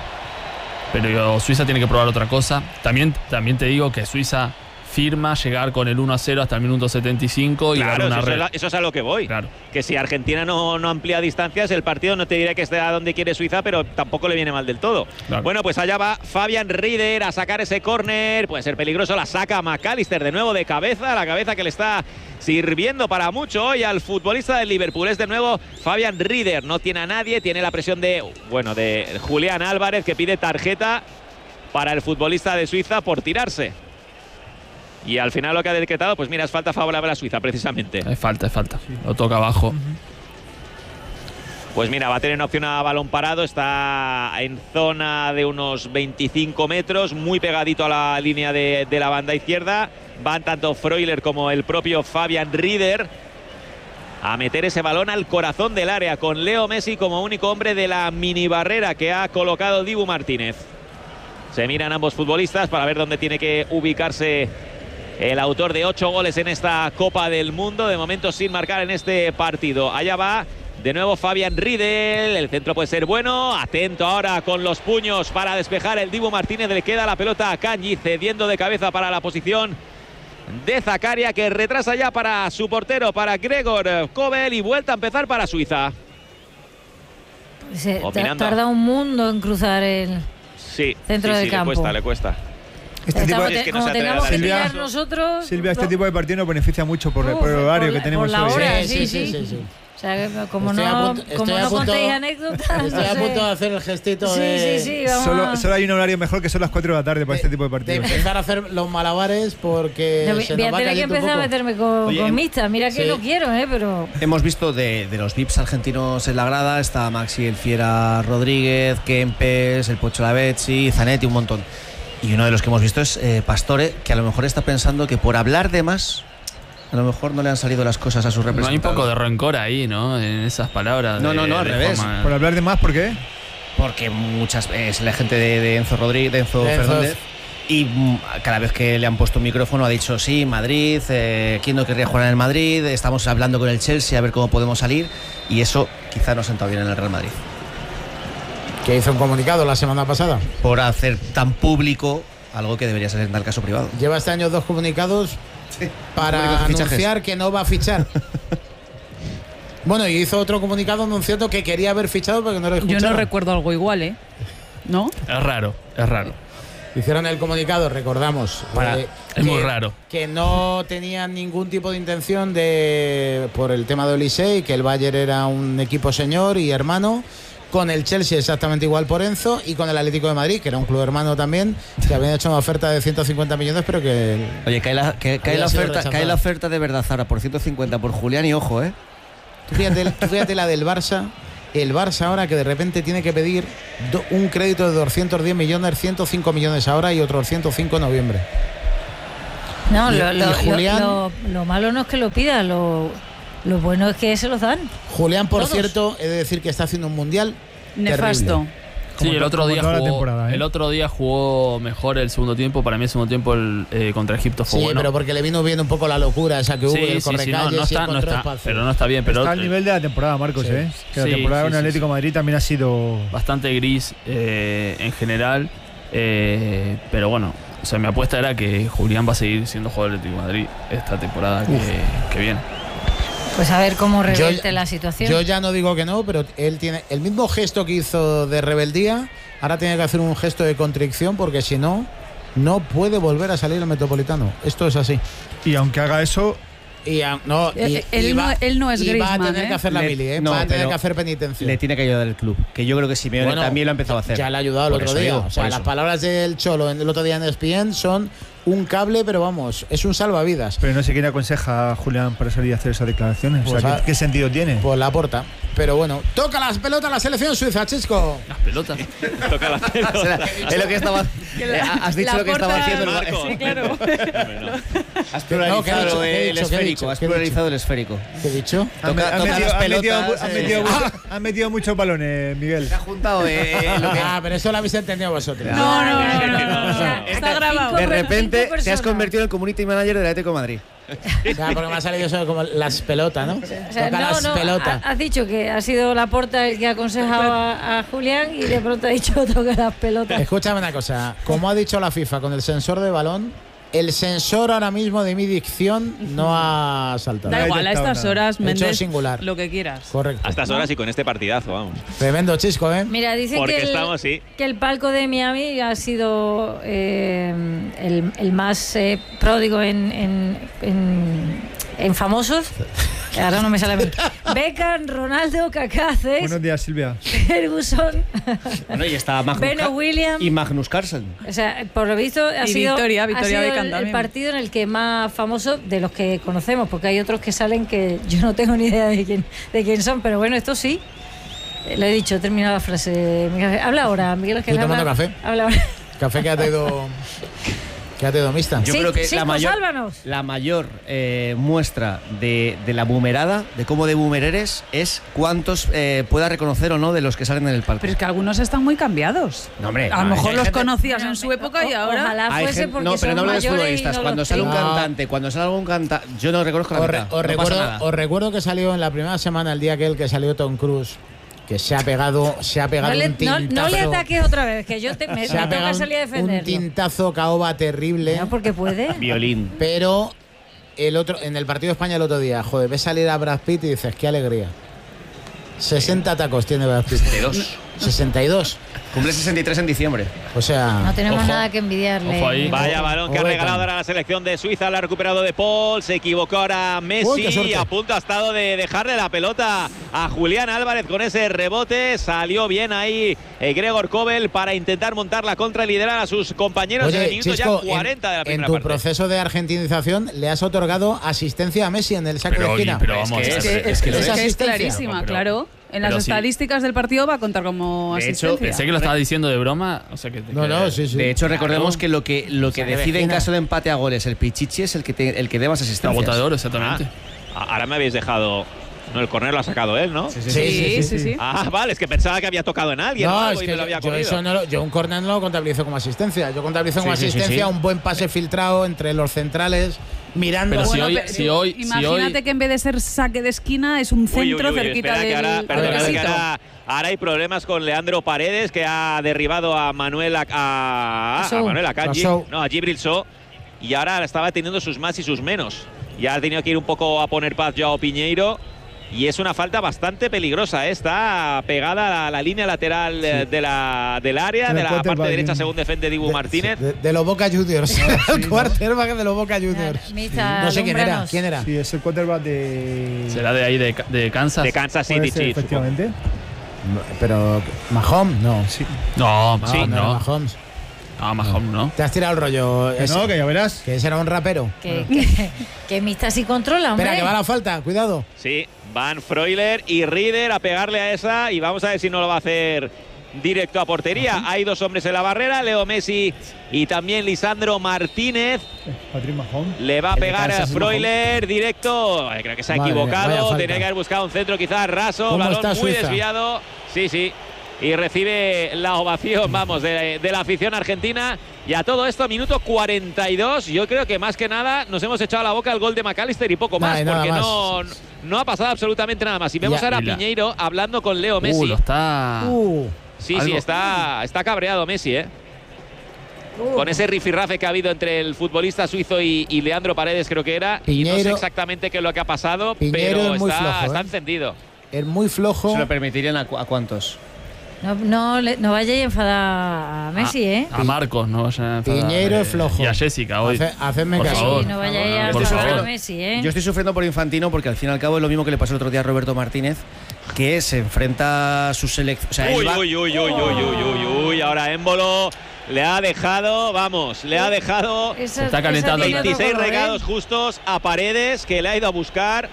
pero Suiza tiene que probar otra cosa. También, también te digo que Suiza firma llegar con el uno a cero hasta el minuto setenta y cinco y claro, dar una eso, red. Es la, eso es a lo que voy. Claro. Que si Argentina no, no amplía distancias, el partido no te diré que esté a donde quiere Suiza, pero tampoco le viene mal del todo. Claro. Bueno, pues allá va Fabian Rieder a sacar ese córner. Puede ser peligroso, la saca McAllister de nuevo de cabeza, la cabeza que le está sirviendo para mucho hoy al futbolista del Liverpool. Es de nuevo Fabian Rieder, no tiene a nadie, tiene la presión de, bueno, de Julián Álvarez, que pide tarjeta para el futbolista de Suiza por tirarse. Y al final lo que ha decretado, pues mira, es falta favorable a Suiza, precisamente. Es falta, es falta. Lo toca abajo. Uh-huh. Pues mira, va a tener una opción a balón parado. Está en zona de unos veinticinco metros, muy pegadito a la línea de, de la banda izquierda. Van tanto Freuler como el propio Fabian Rieder a meter ese balón al corazón del área, con Leo Messi como único hombre de la mini barrera que ha colocado Dibu Martínez. Se miran ambos futbolistas para ver dónde tiene que ubicarse el autor de ocho goles en esta Copa del Mundo, de momento sin marcar en este partido. Allá va de nuevo Fabian Rieder, el centro puede ser bueno, atento ahora con los puños para despejar el Dibu Martínez, le queda la pelota a Akanji, cediendo de cabeza para la posición de Zakaria, que retrasa ya para su portero, para Gregor Kobel, y vuelta a empezar para Suiza. Se tarda un mundo en cruzar el sí, centro sí, del sí, campo. Le cuesta, le cuesta. Este tipo de, es que no como se tengamos que Silvia, tirar nosotros... Silvia, este tipo de partido nos beneficia mucho por, uh, por el horario por, que tenemos por la hoy. hora, sí, sí, sí, sí, sí. O sea, como estoy no, punto, como no punto, contéis anécdotas... Estoy no a sé. punto de hacer el gestito sí, de... Sí, sí, vamos solo, a... solo hay un horario mejor, que son las cuatro de la tarde para de, este tipo de de partidos. empezar a hacer los malabares porque no, se voy nos va a tener que empezar a meterme con, Oye, con mixtas. Mira que sí. Lo quiero, ¿eh? Pero... Hemos visto de, de los V I Ps argentinos en la grada. Está Maxi El Fiera Rodríguez, Kempes, el Pocho Lavezzi, Zanetti, un montón. Y uno de los que hemos visto es eh, Pastore, que a lo mejor está pensando que por hablar de más, a lo mejor no le han salido las cosas a sus representantes. No hay un poco de rencor ahí, ¿no? En esas palabras. No, de, no, no, al revés. Forma... ¿Por hablar de más? ¿Por qué? Porque muchas es la gente de, de Enzo Rodríguez, de Enzo, Enzo Fernández. Y cada vez que le han puesto un micrófono ha dicho sí, Madrid, eh, ¿quién no querría jugar en el Madrid? Estamos hablando con el Chelsea a ver cómo podemos salir. Y eso quizá no ha sentado bien en el Real Madrid. Que hizo un comunicado la semana pasada. Por hacer tan público algo que debería ser en tal caso privado. Lleva este año dos comunicados sí, para anunciar que no va a fichar. Bueno, y hizo otro comunicado anunciando que quería haber fichado porque no lo escuchaba. Yo no recuerdo algo igual, ¿eh? ¿No? Es raro, es raro. hicieron el comunicado, recordamos, Para, eh, es muy que- raro. que no tenían ningún tipo de intención de por el tema de Olise, que el Bayern era un equipo señor y hermano. Con el Chelsea exactamente igual por Enzo y con el Atlético de Madrid, que era un club hermano también, que habían hecho una oferta de ciento cincuenta millones, pero que... Oye, cae la, que- cae Había la sido oferta, rechazada. cae la oferta de verdad ahora por ciento cincuenta por Julián y ojo, ¿eh? Tú fíjate, tú fíjate la del Barça, el Barça ahora que de repente tiene que pedir do- un crédito de doscientos diez millones, ciento cinco millones ahora y otros ciento cinco en noviembre. No, Y- lo, y lo- Julián- lo- lo- lo malo no es que lo pida, lo, lo bueno es que se los dan. Julián, por Todos. cierto, he de decir que está haciendo un mundial Nefasto. terrible. Sí, Como el to- otro como día toda la jugó, temporada, ¿eh? el otro día jugó mejor el segundo tiempo. Para mí el segundo tiempo el, eh, contra Egipto fue Sí, bueno. pero porque le vino bien un poco la locura esa que hubo Sí, del sí, sí, no, correcalles no y está, no encontró está, espacio. pero no está bien. Pero Está al eh, nivel de la temporada, Marcos, Sí. ¿eh? Que la Sí, temporada sí, con el sí, Atlético de Madrid también ha sido... bastante gris eh, en general. eh, pero bueno, o sea, mi apuesta era que Julián va a seguir siendo jugador del Atlético de Madrid esta temporada que, que viene. Pues a ver cómo Yo- revierte la situación. Yo ya no digo que no, pero él tiene el mismo gesto que hizo de rebeldía, ahora tiene que hacer un gesto de contrición porque si no, no puede volver a salir al Metropolitano. Esto es así. Y aunque haga eso, Y, ah, no, y- Eh, él y no- va, él no es y va a Griezmann, tener ¿eh? que hacer la Le- mili, ¿eh? no, va a tener pero que hacer penitencia. Le tiene que ayudar el club, que yo creo que Simeone Bueno, también lo ha empezado a hacer. Ya le ha ayudado el Por otro eso día. digo, o sea, por las eso. palabras del Cholo en el otro día en E S P N son un cable, pero vamos, es un salvavidas. pero no sé quién aconseja a Julián para salir a hacer esas declaraciones. Pues o sea, a- ¿qué, qué sentido tiene? Por la porta. Pero bueno, toca las pelotas la selección suiza, Chisco. Las pelotas. Toca la O sea, es lo que estaba. eh, has dicho La lo que estaba porta- haciendo el Marcos. Sí, claro. Has No, ¿qué he pluralizado dicho? ¿Qué he el dicho? ¿Qué he esférico. dicho? Has ¿Qué he pluralizado el esférico. ¿Qué he dicho? Han, Toca, han toca metido, las han metido- pelotas. han eh, metido mucho- han metido muchos balones, Miguel. Se ha juntado eh, lo que- Ah, pero eso lo habéis entendido vosotros. No, no, no, no, no, O sea, no. Está grabado. De cinco repente personas. te has convertido en el community manager del Atlético de Madrid. O sea, porque me ha salido eso como las pelotas, ¿no? O sea, Toca no, las no, pelotas. ha- has dicho que ha sido Laporta el que ha aconsejado a, a Julián y de pronto ha dicho toca las pelotas. Escúchame una cosa. Como ha dicho la FIFA con el sensor de balón, el sensor ahora mismo de mi dicción no ha saltado. Da No he igual, a detectado estas nada. horas, Hecho Méndez, singular. lo que quieras. Correcto. A estas horas y con este partidazo, vamos. Tremendo Chisco, ¿eh? Mira, dicen Porque que el, estamos, sí. que el palco de Miami ha sido eh, el, el más eh, pródigo en, en, en, en famosos. Ahora no me sale a mí. Beckham, Ronaldo, Kaká, Cés, Buenos días, Silvia. Ferguson, Bueno, y está Magnus, Beno Ca- Williams. y Magnus Carlsen. O sea, por lo visto ha Y sido, Victoria, ha Victoria sido Beckham el, el también. partido en el que más famoso de los que conocemos, porque hay otros que salen que yo no tengo ni idea de quién, de quién son, pero bueno, esto sí. Eh, Lo he dicho, he terminado la frase. Miguel, habla ahora, Miguel Ángel. Estoy tomando habla- café. Habla ahora. Café que ha traído. Que ha traído mixta. Yo Sí, creo que sí, la pues mayor, sálvanos. la mayor eh, muestra de, de la boomerada, de cómo de boomer eres, es cuántos eh, pueda reconocer o no de los que salen en el palco. Pero es que algunos están muy cambiados. No, hombre, A lo no, mejor hay los gente- conocías en su época y O- ahora. Ojalá Hay fuese gente- porque no, pero son no hablo de los mayores y futbolistas. no Cuando los sale un tengo. No. cantante, cuando sale algún cantante, yo no reconozco la Os, re- verdad. os no pasa recuerdo, nada. os recuerdo que salió en la primera semana, el día aquel que salió Tom Cruise, que se ha pegado, se ha pegado No le, un no- tintazo. no le ataques otra vez, que yo te, me, se me ha toca pegado salir a un, un defenderlo. tintazo caoba terrible. No, porque puede. Violín. Pero el otro, en el partido de España el otro día, joder, ves salir a Brad Pitt y dices, qué alegría. sesenta tacos tiene Brad Pitt. sesenta y dos. sesenta y dos. Cumple sesenta y tres en diciembre. O sea, No tenemos Ojo. nada que envidiarle. Ojo ahí. Vaya balón que ha Ojo, regalado Beckham. ahora la selección de Suiza, la ha recuperado de Paul, se equivocó ahora Uy, qué Messi, suerte. a punto ha estado de dejarle la pelota a Julián Álvarez con ese rebote, salió bien ahí eh, Gregor Kobel para intentar montar la contra y liderar a sus compañeros en el oye, minuto Chisco, ya cuarenta de la en, en primera tu parte. proceso de argentinización le has otorgado asistencia a Messi en el saque Pero, de oye, esquina. pero Es vamos. que a es- ver. es que lo es Es que es asistencia. clarísima, Pero- claro. En pero las sí. estadísticas del partido va a contar como De hecho, asistencia. Pensé que lo estaba diciendo de broma. O sea que te No, no, sí, sí. De hecho, recordemos Claro. que lo que, lo que Saque de decide en esquina. caso de empate a goles el Pichichi es el que, te- el que dé más La asistencias. bota de oro, exactamente. Ah, ahora me habéis dejado. No, el córner lo ha sacado él, ¿no? Sí, Sí, sí, sí. Ah, vale, es que pensaba que había tocado en alguien o No, algo es y que me lo yo, había yo comido. eso no lo- yo un córner no lo contabilizo como asistencia. Yo contabilizo como Sí, sí, sí, asistencia sí. un buen pase filtrado entre los centrales, mirando. Pero si Bueno, hoy- pero- si hoy- si imagínate hoy- que en vez de ser saque de esquina es un Uy, centro uy, uy, cerquita espera del, que ahora, del perdona, a ver, que besito. ahora, ahora hay problemas con Leandro Paredes, que ha derribado a Manuel a, a, a Show. Manuel Akanji, A Show. no, a Gibril Show, y ahora estaba teniendo sus más y sus menos. Ya ha tenido que ir un poco a poner paz Joao Piñeiro, y es una falta bastante peligrosa, ¿eh? Está pegada a la línea lateral sí. de la, del área, de la parte derecha según defiende Dibu de, Martínez. De, de los Boca Juniors, no, sí, el quarterback de los Boca Juniors. Sí. No sé quién era, quién era. Sí, es el quarterback de... ¿Será de ahí, de, de Kansas? De Kansas City, ser, sí. Efectivamente. Pero, ¿Mahomes? No. Sí. No, No, sí, no, no. era Mahomes. No, Mahomes no. Te has tirado el rollo. Que ese, no, que ya verás. Que ese era un rapero. Que, que, que Mista sí controla, hombre. Espera, que va la falta, cuidado. Sí, van Freuler y Rieder a pegarle a esa y vamos a ver si no lo va a hacer directo a portería. Uh-huh. Hay dos hombres en la barrera, Leo Messi y también Lisandro Martínez. Patrick Mahomes. Le va a pegar a Freuler directo. Creo que se ha Madre equivocado. Tenía que haber buscado un centro quizás raso. Balón muy Suiza? desviado. Sí, sí. Y recibe la ovación, vamos, de, de la afición argentina. Y a todo esto, minuto cuarenta y dos. Yo creo que más que nada nos hemos echado a la boca el gol de McAllister y poco más, nah, porque más. No, no ha pasado absolutamente nada más. Y vemos ya, ahora a Piñeiro hablando con Leo Messi. Uh, lo está... Uh, sí, algo. sí, está, está cabreado Messi, ¿eh? Uh. Con ese rifirrafe que ha habido entre el futbolista suizo y, y Leandro Paredes, creo que era. Piñeiro, y no sé exactamente qué es lo que ha pasado, Piñeiro pero es muy está, flojo, está ¿eh? encendido. Es muy flojo. ¿Se lo permitirían a, cu a cuántos? No, no, le, no vayáis a enfadar a Messi, ¿eh? A Marcos, no vayan a enfadar. Piñeiro es flojo. Y a Jessica hoy. Hace, hacedme por caso. favor. Sí, no vayáis a por enfadar favor. a Messi, ¿eh? Yo estoy sufriendo por Infantino porque al fin y al cabo es lo mismo que le pasó el otro día a Roberto Martínez, que se enfrenta a su selección. O sea, uy, va... uy, uy, uy, uy, uy, uy, uy, ahora Émbolo le ha dejado, vamos, le ha dejado esa, está calentando. veintiséis regados justos a Paredes, que le ha ido a buscar.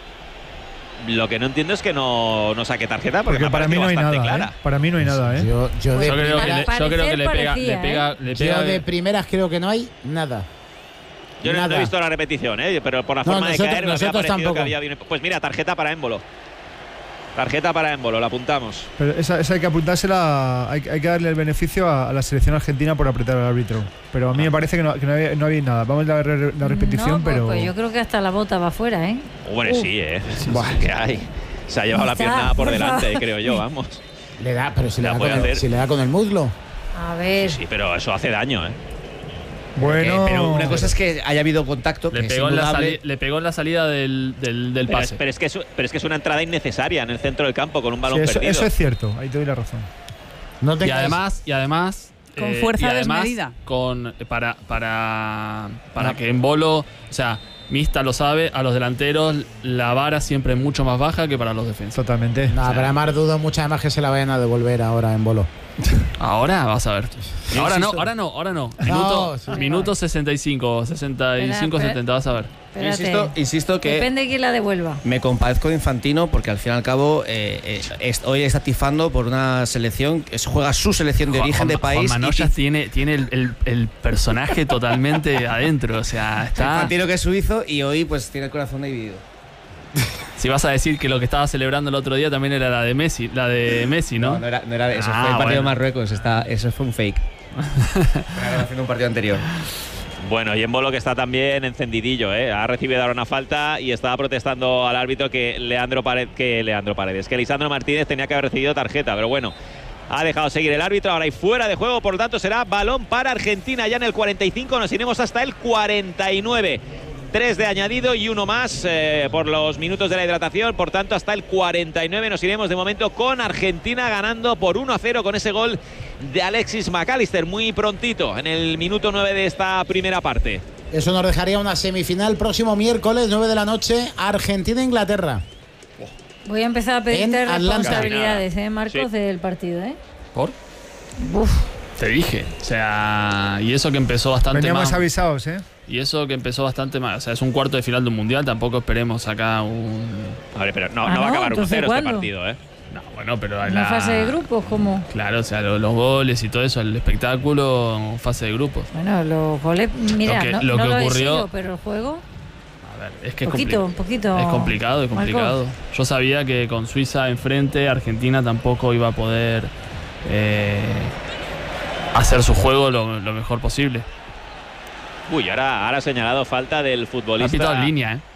Lo que no entiendo es que no, no saque tarjeta porque, porque para mí no hay nada, clara. ¿eh? Para mí no hay nada, ¿eh? Yo, yo, de, yo, creo que le, yo creo que le pega, parecía, le pega, ¿eh? le pega yo de primeras creo que no hay nada. Yo no, nada. no he visto la repetición, ¿eh? Pero por la No, forma nosotros, de caer me había parecido tampoco. que había bien. Pues mira, tarjeta para Émbolo. Tarjeta para Émbolo, la apuntamos. Pero esa, esa hay que apuntársela, hay, hay que darle el beneficio a, a la selección argentina por apretar al árbitro. Pero a mí me parece que no, que no, había, no había nada. Vamos a ver la, la repetición, no, pues, pero... pues yo creo que hasta la bota va afuera, ¿eh? Bueno, Uh. sí, ¿eh? ¿Qué hay? Se ha llevado la Está, pierna por por delante, favor. creo yo, vamos. Le da, pero si le La da, puede con el, hacer. si le da con el muslo. A ver. Sí, pero eso hace daño, ¿eh? Bueno... Eh, pero una cosa es que haya habido contacto, Le que pegó, es en la indudable. sali- le pegó en la salida del, del, del Pero es, pase. pero, es que es, pero es que es una entrada innecesaria en el centro del campo con un balón Sí, eso, perdido. eso es cierto, ahí te doy la razón. No te Y además, y además Con eh, fuerza y además, desmedida. Con, para para, para No. que en Bolo, o sea, Mista lo sabe, a los delanteros la vara siempre es mucho más baja que para los defensas. Totalmente. No, O sea, pero además dudo mucho además que se la vayan a devolver ahora en bolo. Ahora vas a ver. Yo Ahora no, insisto- ahora no, ahora no. Minuto, No, sí. minuto sesenta y cinco, sesenta y cinco, Espera, setenta, vas a ver. Yo Espérate. insisto, insisto que Depende de quién la devuelva. me compadezco de Infantino porque al fin y al cabo eh, eh, es- hoy está tifando por una selección que es- juega su selección de Juan- origen de Juan- país. Juan y Manoyas tif- tiene, tiene el, el- el personaje totalmente adentro. O sea, está. Infantino que es suizo y hoy pues tiene el corazón dividido. Si vas a decir que lo que estaba celebrando el otro día también era la de Messi, la de Messi, ¿no? No, no era, no era eso, Ah, fue el partido bueno. de Marruecos, está, eso fue un fake. Era haciendo un partido anterior. Bueno, y Émbolo que está también encendidillo, ¿eh? Ha recibido ahora una falta y estaba protestando al árbitro que Leandro Paredes, que Leandro Paredes, que Lisandro Martínez tenía que haber recibido tarjeta, pero bueno, ha dejado seguir el árbitro, ahora hay fuera de juego, por lo tanto será balón para Argentina ya en el cuarenta y cinco, nos iremos hasta el cuarenta y nueve. Tres de añadido y uno más eh, por los minutos de la hidratación, por tanto hasta el cuarenta y nueve nos iremos de momento con Argentina ganando por uno a cero con ese gol de Alexis McAllister muy prontito en el minuto nueve de esta primera parte. Eso nos dejaría una semifinal próximo miércoles, nueve de la noche, Argentina-Inglaterra. Voy a empezar a pedirte En Atlanta. responsabilidades, ¿eh, Marcos, Sí. del partido, ¿eh? ¿Por? Uf. Te dije. O sea, y eso que empezó bastante Veníamos mal. avisados, ¿eh? Y eso que empezó bastante mal. O sea, es un cuarto de final de un mundial. Tampoco esperemos acá un. A ver, pero no, Ah, no va a ¿no? acabar uno Entonces, cero este ¿cuándo? partido, ¿eh? No, bueno, pero. Una la- fase de grupos, como. Claro, o sea, lo- los goles y todo eso, el espectáculo, fase de grupos. Bueno, los goles. Mira, Lo que- no, lo no que lo he ocurrió- sido, pero el juego. A ver, es que es Poquito, compli- un poquito. Es complicado, es complicado. Yo sabía que con Suiza enfrente, Argentina tampoco iba a poder eh, hacer su juego lo, lo mejor posible. Uy, ahora, ahora ha señalado falta del Ha futbolista. pitado en línea, ¿eh?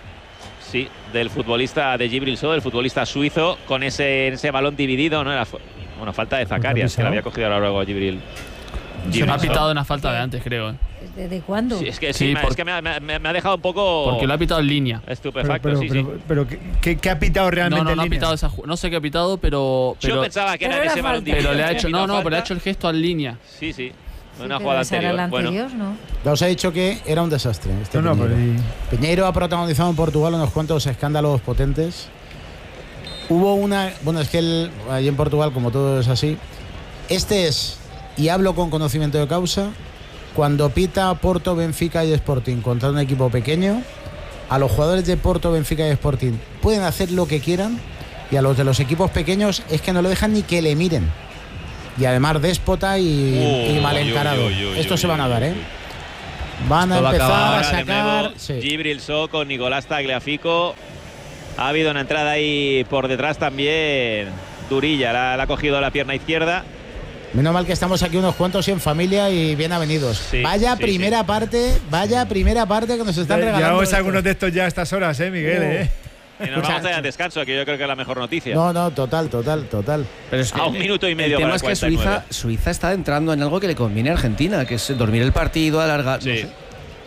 Sí, del futbolista de Djibril Sow, del futbolista suizo, con ese, ese balón dividido, ¿no? Era, fu- bueno, falta de Zacarias, que la había cogido ahora luego Djibril. Se Djibril me ha Sow. pitado una falta de antes, creo. ¿eh? ¿Desde cuándo? Sí, es que, sí, Sí, me, por- es que me, ha- me, me- me ha dejado un poco Porque lo ha pitado en línea. estupefacto. pero, sí, pero, sí. pero, pero ¿qué, qué ha pitado No, realmente no, en no ha línea? pitado esa ju- No sé qué ha pitado, pero. Yo pero pensaba que Pero era en era ese balón falta. directo pero le ha que hecho. No, pitado no, pero le ha falta. hecho el gesto en línea. Sí, sí. Sí, Una pero jugada esa era anterior. la Bueno, anterior, ¿no? Ya os he dicho que era un desastre. Este No, no, Piñeiro. pero y- Piñeiro ha protagonizado en Portugal unos cuantos escándalos potentes. Hubo una. Bueno, es que él, allí en Portugal, como todo es así. Este es, y hablo con conocimiento de causa, cuando pita Porto, Benfica y Sporting contra un equipo pequeño, a los jugadores de Porto, Benfica y Sporting pueden hacer lo que quieran, y a los de los equipos pequeños es que no le dejan ni que le miren. Y además déspota y, Uy, y mal uy, encarado. uy, uy, uy, Estos se uy, van a uy, dar, uy. ¿eh? Van a Esto va a empezar acabar a Ahora de sacar. nuevo, Sí. Gibril So con Nicolás Tagliafico. Ha habido una entrada ahí por detrás también. Durilla, la, la ha cogido la pierna izquierda. Menos mal que estamos aquí unos cuantos y en familia y bien avenidos. Sí, vaya sí, primera sí. parte, vaya primera parte que nos están Ya- regalando. Llevamos estos. algunos de estos ya a estas horas, ¿eh, Miguel? Oh. ¿eh? Y nos vamos a ir al descanso, que yo creo que es la mejor noticia. No, no, total, total, total. Pero es que A un minuto y medio El tema para es que el cuarenta y nueve. Suiza, Suiza está entrando en algo que le conviene a Argentina, que es dormir el partido, alargar. Sí. No sé.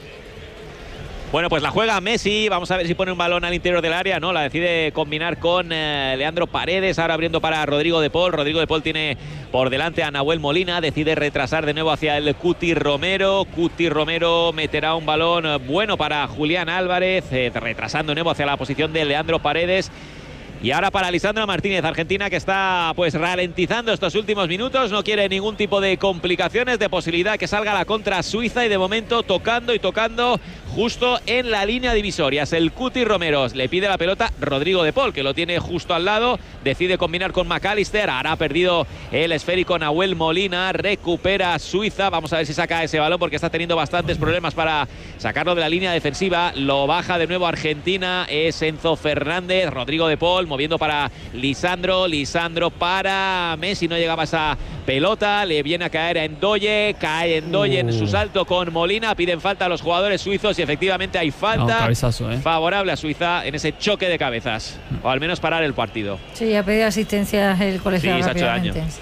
Bueno, pues la juega Messi. Vamos a ver si pone un balón al interior del área. No, la decide combinar con eh, Leandro Paredes. Ahora abriendo para Rodrigo de Paul. Rodrigo de Paul tiene por delante a Nahuel Molina. Decide retrasar de nuevo hacia el Cuti Romero. Cuti Romero meterá un balón eh, bueno para Julián Álvarez. Eh, retrasando de nuevo hacia la posición de Leandro Paredes. Y ahora para Lisandro Martínez, Argentina, que está pues ralentizando estos últimos minutos, no quiere ningún tipo de complicaciones, de posibilidad que salga la contra Suiza, y de momento tocando y tocando justo en la línea divisoria. Es el Cuti Romero, le pide la pelota Rodrigo de Paul, que lo tiene justo al lado, decide combinar con McAllister, ahora ha perdido el esférico Nahuel Molina, recupera Suiza, vamos a ver si saca ese balón porque está teniendo bastantes problemas para sacarlo de la línea defensiva, lo baja de nuevo Argentina, es Enzo Fernández, Rodrigo de Paul moviendo para Lisandro, Lisandro para Messi, no llegaba esa pelota, le viene a caer a Endoye, cae Endoye en su salto con Molina, piden falta a los jugadores suizos y efectivamente hay No, falta cabezazo, ¿eh? favorable a Suiza en ese choque de cabezas, o al menos parar el partido. Sí, ha pedido asistencia el colegiado Sí, se ha hecho rápidamente. daño. Sí.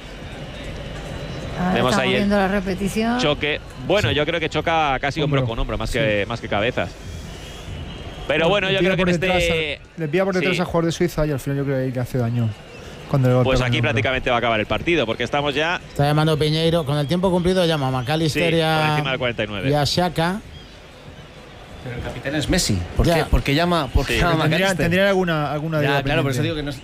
Ahora Vemos estamos ahí el viendo la repetición. Choque, bueno, yo creo que choca casi hombro, Hombro. con hombro, más, que, más que cabezas. Pero bueno, Le yo pilla creo que en por detrás este... a- le pilla por detrás Sí. al jugador de Suiza y al final yo creo que ahí le hace daño. Cuando le golpea Pues con aquí el hombro. prácticamente va a acabar el partido, porque estamos ya Está llamando Piñeiro. Con el tiempo cumplido llama a sí, McAllister por y, a, encima del cuarenta y nueve. y a Xhaka. Pero el capitán es Messi. ¿Por Ya. qué, ¿Por qué llama, por qué Sí. llama a Tendría, McAllister? tendría alguna, alguna Ya, duda claro, por eso pendiente. digo que no es.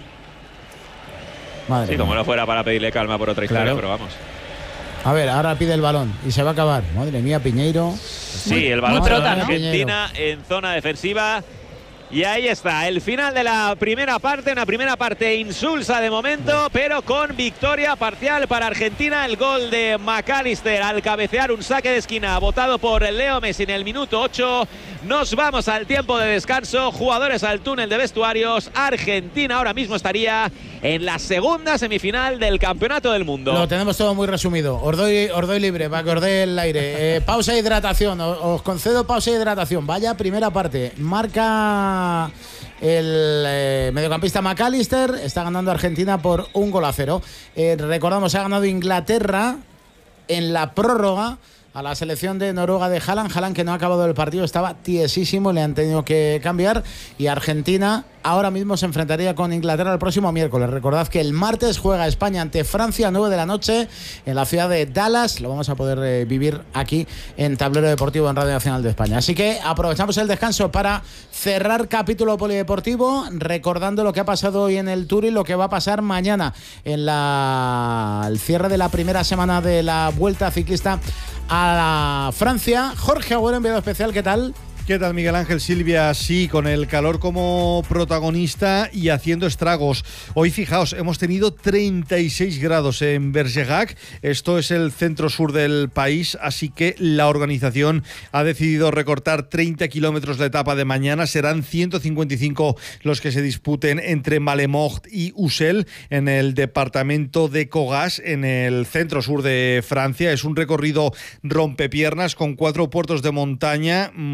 Madre Sí, mía. como no fuera para pedirle calma por otra historia, Claro. pero vamos. A ver, ahora pide el balón y se va a acabar. Madre mía, Piñeiro. Sí, el balón muy para prota, ¿no? Argentina en zona defensiva. Y ahí está, el final de la primera parte, una primera parte insulsa de momento, pero con victoria parcial para Argentina. El gol de McAllister al cabecear un saque de esquina votado por Leo Messi en el minuto ocho. Nos vamos al tiempo de descanso, jugadores al túnel de vestuarios. Argentina ahora mismo estaría en la segunda semifinal del Campeonato del Mundo. Lo tenemos todo muy resumido. Os doy, os doy libre para que os dé el aire. Eh, pausa e hidratación. Os, os concedo pausa e hidratación. Vaya primera parte. Marca el eh, mediocampista McAllister. Está ganando Argentina por un gol a cero. Eh, recordamos, ha ganado Inglaterra en la prórroga a la selección de Noruega de Haaland. Haaland, que no ha acabado el partido, estaba tiesísimo, le han tenido que cambiar. Y Argentina ahora mismo se enfrentaría con Inglaterra el próximo miércoles. Recordad que el martes juega España ante Francia a nueve de la noche en la ciudad de Dallas. Lo vamos a poder eh, vivir aquí en Tablero Deportivo en Radio Nacional de España. Así que aprovechamos el descanso para cerrar capítulo polideportivo, recordando lo que ha pasado hoy en el Tour y lo que va a pasar mañana en la el cierre de la primera semana de la Vuelta Ciclista a la Francia. Jorge Agüero, enviado especial, ¿qué tal? ¿Qué tal, Miguel Ángel? Silvia, sí, con el calor como protagonista y haciendo estragos. Hoy, fijaos, hemos tenido treinta y seis grados en Bergerac. Esto es el centro-sur del país, así que la organización ha decidido recortar treinta kilómetros la etapa de mañana. Serán ciento cincuenta y cinco los que se disputen entre Malemort y Ussel en el departamento de Cogas, en el centro-sur de Francia. Es un recorrido rompepiernas con cuatro puertos de montaña, mucha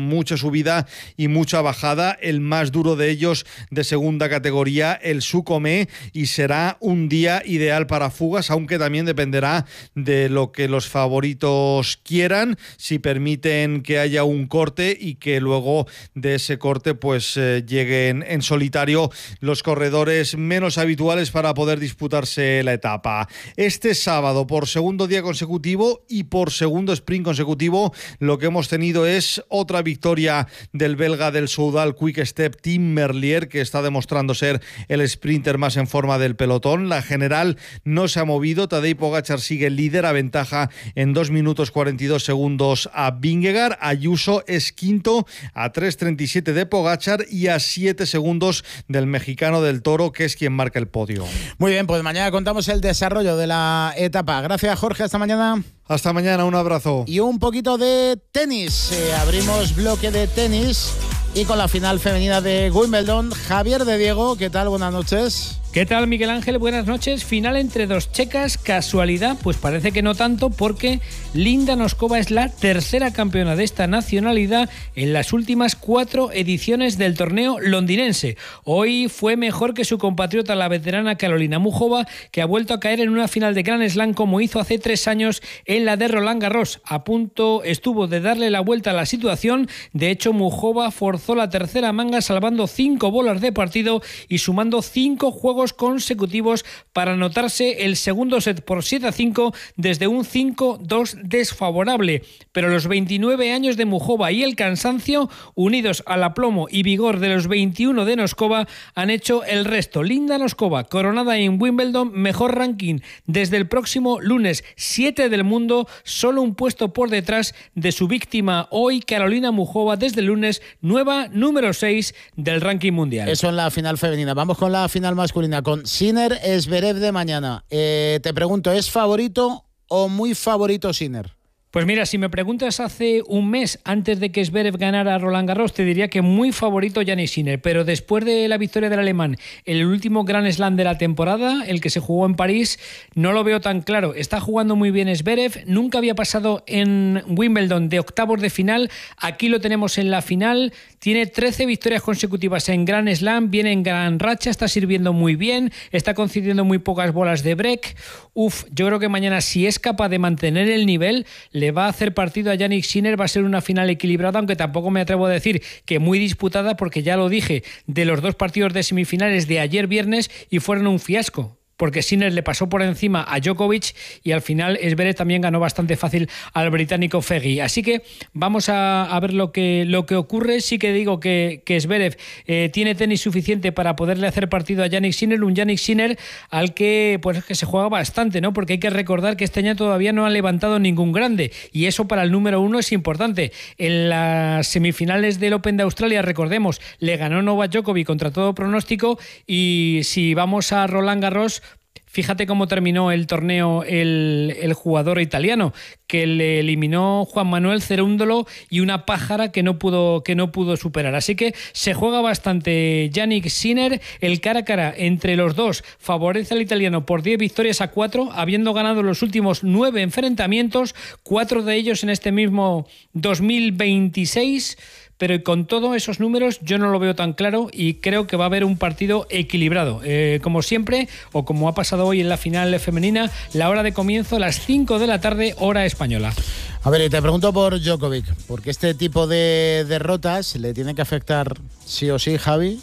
subida y mucha bajada. El más duro de ellos de segunda categoría, el Sucomé, y será un día ideal para fugas, aunque también dependerá de lo que los favoritos quieran, si permiten que haya un corte y que luego de ese corte pues eh, lleguen en solitario los corredores menos habituales para poder disputarse la etapa. Este sábado, por segundo día consecutivo y por segundo sprint consecutivo, lo que hemos tenido es otra victoria del belga del Soudal Quick Step, Tim Merlier, que está demostrando ser el sprinter más en forma del pelotón. La general no se ha movido. Tadej Pogačar sigue líder a ventaja en dos minutos cuarenta y dos segundos a Vingegaard. Ayuso es quinto a tres treinta y siete de Pogačar y a siete segundos del mexicano del Toro, que es quien marca el podio. Muy bien, pues mañana contamos el desarrollo de la etapa. Gracias, Jorge, hasta mañana. Hasta mañana, un abrazo. Y un poquito de tenis. Eh, abrimos bloque de tenis y con la final femenina de Wimbledon. Javier de Diego, ¿qué tal? Buenas noches. ¿Qué tal, Miguel Ángel? Buenas noches. Final entre dos checas. ¿Casualidad? Pues parece que no tanto, porque Linda Noskova es la tercera campeona de esta nacionalidad en las últimas cuatro ediciones del torneo londinense. Hoy fue mejor que su compatriota, la veterana Karolina Muchova, que ha vuelto a caer en una final de Grand Slam como hizo hace tres años en la de Roland Garros. A punto estuvo de darle la vuelta a la situación. De hecho, Muchova forzó la tercera manga, salvando cinco bolas de partido y sumando cinco juegos consecutivos para anotarse el segundo set por siete a cinco desde un cinco dos desfavorable. Pero los veintinueve años de Muchova y el cansancio, unidos al aplomo y vigor de los veintiuno de Noskova, han hecho el resto. Linda Noskova, coronada en Wimbledon, mejor ranking desde el próximo lunes, siete del mundo, solo un puesto por detrás de su víctima hoy, Karolina Muchova, desde el lunes, nueva número seis del ranking mundial. Eso en la final femenina. Vamos con la final masculina, con Sinner Zverev de mañana. Eh, te pregunto, ¿es favorito o muy favorito Sinner? Pues mira, si me preguntas hace un mes, antes de que Zverev ganara a Roland Garros, te diría que muy favorito Jannik Sinner, pero después de la victoria del alemán, el último Grand Slam de la temporada, el que se jugó en París, no lo veo tan claro. Está jugando muy bien Zverev, nunca había pasado en Wimbledon de octavos de final, aquí lo tenemos en la final, tiene trece victorias consecutivas en Grand Slam, viene en gran racha, está sirviendo muy bien, está concediendo muy pocas bolas de break. Uf, yo creo que mañana, si es capaz de mantener el nivel, le va a hacer partido a Jannik Sinner. Va a ser una final equilibrada, aunque tampoco me atrevo a decir que muy disputada, porque ya lo dije, de los dos partidos de semifinales de ayer viernes y fueron un fiasco, porque Sinner le pasó por encima a Djokovic y al final Zverev también ganó bastante fácil al británico Fegui. Así que vamos a, a ver lo que, lo que ocurre. Sí que digo que, que Zverev eh, tiene tenis suficiente para poderle hacer partido a Jannik Sinner, un Jannik Sinner al que, pues, que se juega bastante, ¿no? Porque hay que recordar que este año todavía no ha levantado ningún grande y eso para el número uno es importante. En las semifinales del Open de Australia, recordemos, le ganó Novak Djokovic contra todo pronóstico, y si vamos a Roland Garros, fíjate cómo terminó el torneo el, el jugador italiano, que le eliminó Juan Manuel Cerúndolo y una pájara que no pudo, que no pudo superar. Así que se juega bastante Jannik Sinner. El cara a cara entre los dos favorece al italiano por diez victorias a cuatro, habiendo ganado los últimos nueve enfrentamientos, cuatro de ellos en este mismo dos mil veintiséis. Pero con todos esos números yo no lo veo tan claro y creo que va a haber un partido equilibrado. Eh, como siempre, o como ha pasado hoy en la final femenina, la hora de comienzo a las cinco de la tarde, hora española. A ver, y te pregunto por Djokovic, porque este tipo de derrotas le tiene que afectar sí o sí, Javi,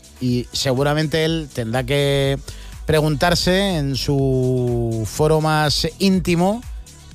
y seguramente él tendrá que preguntarse en su foro más íntimo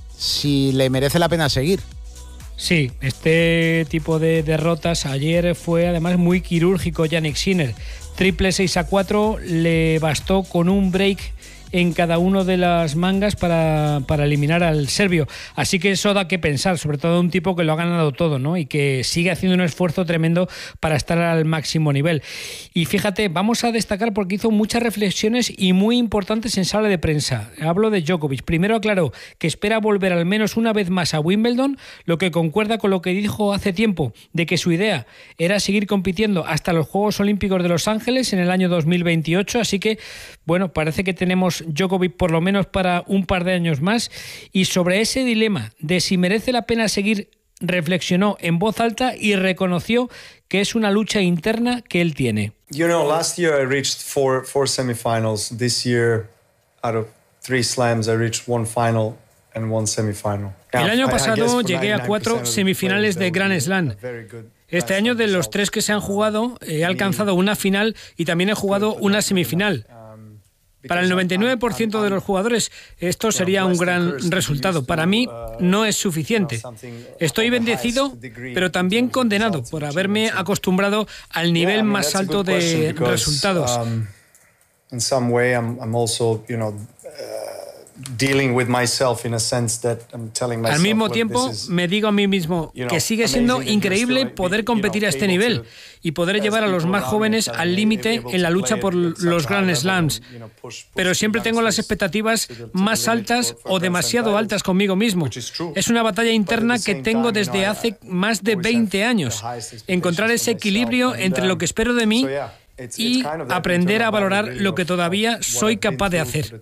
si le merece la pena seguir. Sí, este tipo de derrotas ayer fue además muy quirúrgico Jannik Sinner. Triple seis a cuatro, le bastó con un break en cada una de las mangas para, para eliminar al serbio. Así que eso da que pensar, sobre todo un tipo que lo ha ganado todo, ¿no? Y que sigue haciendo un esfuerzo tremendo para estar al máximo nivel. Y fíjate, vamos a destacar porque hizo muchas reflexiones y muy importantes en sala de prensa. Hablo de Djokovic. Primero aclaró que espera volver al menos una vez más a Wimbledon, lo que concuerda con lo que dijo hace tiempo, de que su idea era seguir compitiendo hasta los Juegos Olímpicos de Los Ángeles en el año dos mil veintiocho. Así que, bueno, parece que tenemos Djokovic por lo menos para un par de años más. Y sobre ese dilema de si merece la pena seguir reflexionó en voz alta y reconoció que es una lucha interna que él tiene. You know, last year I reached four, four semifinals. This year, out of three slams, I reached one final and one semifinal. El año pasado llegué a cuatro semifinales de Grand Slam. Este año, de los tres que se han jugado, he alcanzado una final y también he jugado una semifinal. Para el noventa y nueve por ciento de los jugadores esto sería un gran resultado. Para mí no es suficiente. Estoy bendecido, pero también condenado por haberme acostumbrado al nivel más alto de resultados. Al mismo tiempo, me digo a mí mismo que sigue siendo increíble poder competir a este nivel y poder llevar a los más jóvenes al límite en la lucha por los Grand Slams. Pero siempre tengo las expectativas más altas o demasiado altas conmigo mismo. Es una batalla interna que tengo desde hace más de veinte años. Encontrar ese equilibrio entre lo que espero de mí y aprender a valorar lo que todavía soy capaz de hacer.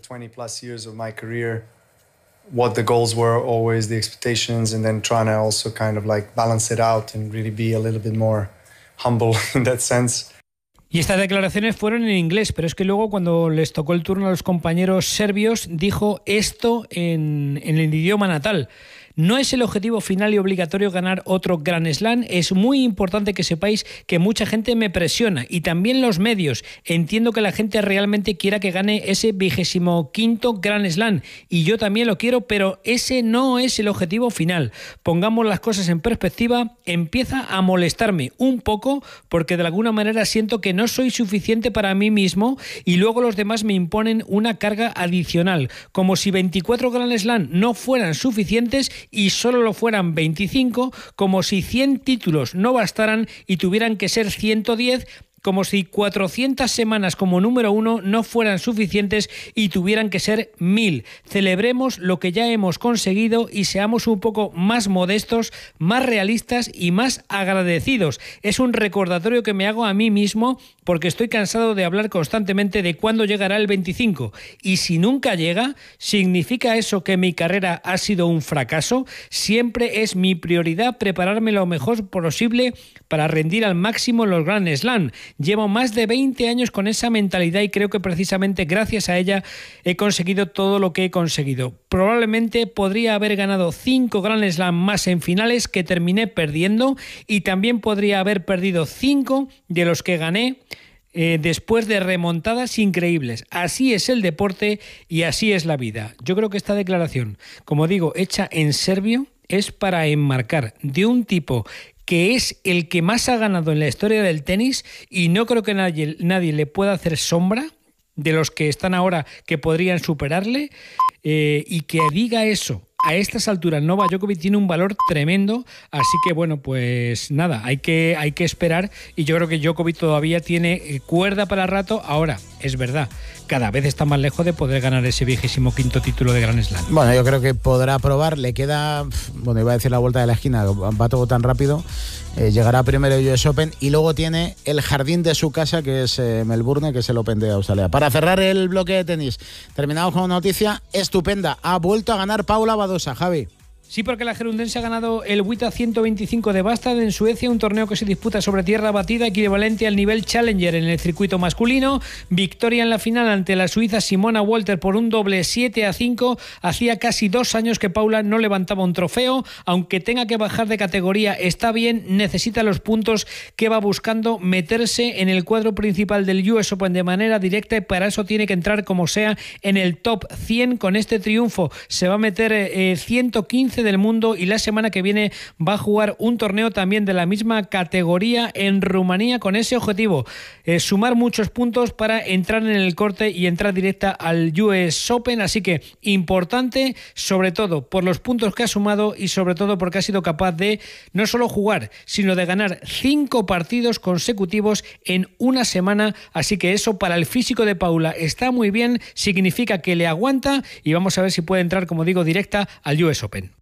What the goals were, always the expectations, and then trying to also kind of like balance it out and really be a little bit more humble in that sense. Y estas declaraciones fueron en inglés, pero es que luego cuando les tocó el turno a los compañeros serbios dijo esto en, en el idioma natal. No es el objetivo final y obligatorio ganar otro Grand Slam. Es muy importante que sepáis que mucha gente me presiona y también los medios. Entiendo que la gente realmente quiera que gane ese vigésimo quinto Grand Slam y yo también lo quiero, pero ese no es el objetivo final. Pongamos las cosas en perspectiva. Empieza a molestarme un poco porque de alguna manera siento que no soy suficiente para mí mismo y luego los demás me imponen una carga adicional, como si veinticuatro Grand Slam no fueran suficientes y solo lo fueran veinticinco, como si cien títulos no bastaran y tuvieran que ser ciento diez, como si cuatrocientas semanas como número uno no fueran suficientes y tuvieran que ser mil. Celebremos lo que ya hemos conseguido y seamos un poco más modestos, más realistas y más agradecidos. Es un recordatorio que me hago a mí mismo porque estoy cansado de hablar constantemente de cuándo llegará el veinticinco. Y si nunca llega, ¿significa eso que mi carrera ha sido un fracaso? Siempre es mi prioridad prepararme lo mejor posible para rendir al máximo en los Grand Slam. Llevo más de veinte años con esa mentalidad y creo que precisamente gracias a ella he conseguido todo lo que he conseguido. Probablemente podría haber ganado cinco Grand Slam más en finales que terminé perdiendo y también podría haber perdido cinco de los que gané eh, después de remontadas increíbles. Así es el deporte y así es la vida. Yo creo que esta declaración, como digo, hecha en serbio, es para enmarcar de un tipo que es el que más ha ganado en la historia del tenis y no creo que nadie, nadie le pueda hacer sombra de los que están ahora que podrían superarle, eh, y que diga eso a estas alturas Novak Djokovic tiene un valor tremendo, así que bueno, pues nada, hay que, hay que esperar y yo creo que Djokovic todavía tiene cuerda para rato. Ahora, es verdad, cada vez está más lejos de poder ganar ese vigésimo quinto título de Grand Slam. Bueno, yo creo que podrá probar, le queda, bueno, iba a decir la vuelta de la esquina, va todo tan rápido, eh, llegará primero el U S Open y luego tiene el jardín de su casa que es eh, Melbourne, que es el Open de Australia. Para cerrar el bloque de tenis, terminamos con una noticia estupenda, ha vuelto a ganar Paula Badosa, Javi. Sí, porque la gerundense ha ganado el W T A ciento veinticinco de Bastad en Suecia, un torneo que se disputa sobre tierra batida equivalente al nivel Challenger en el circuito masculino. Victoria en la final ante la suiza Simona Walter por un doble siete a cinco. Hacía casi dos años que Paula no levantaba un trofeo. Aunque tenga que bajar de categoría, está bien, necesita los puntos que va buscando, meterse en el cuadro principal del U S Open de manera directa y para eso tiene que entrar como sea en el top cien. Con este triunfo se va a meter eh, ciento quince del mundo y la semana que viene va a jugar un torneo también de la misma categoría en Rumanía con ese objetivo, eh, sumar muchos puntos para entrar en el corte y entrar directa al U S Open, así que importante sobre todo por los puntos que ha sumado y sobre todo porque ha sido capaz de no solo jugar sino de ganar cinco partidos consecutivos en una semana, así que eso para el físico de Paula está muy bien, significa que le aguanta y vamos a ver si puede entrar, como digo, directa al U S Open.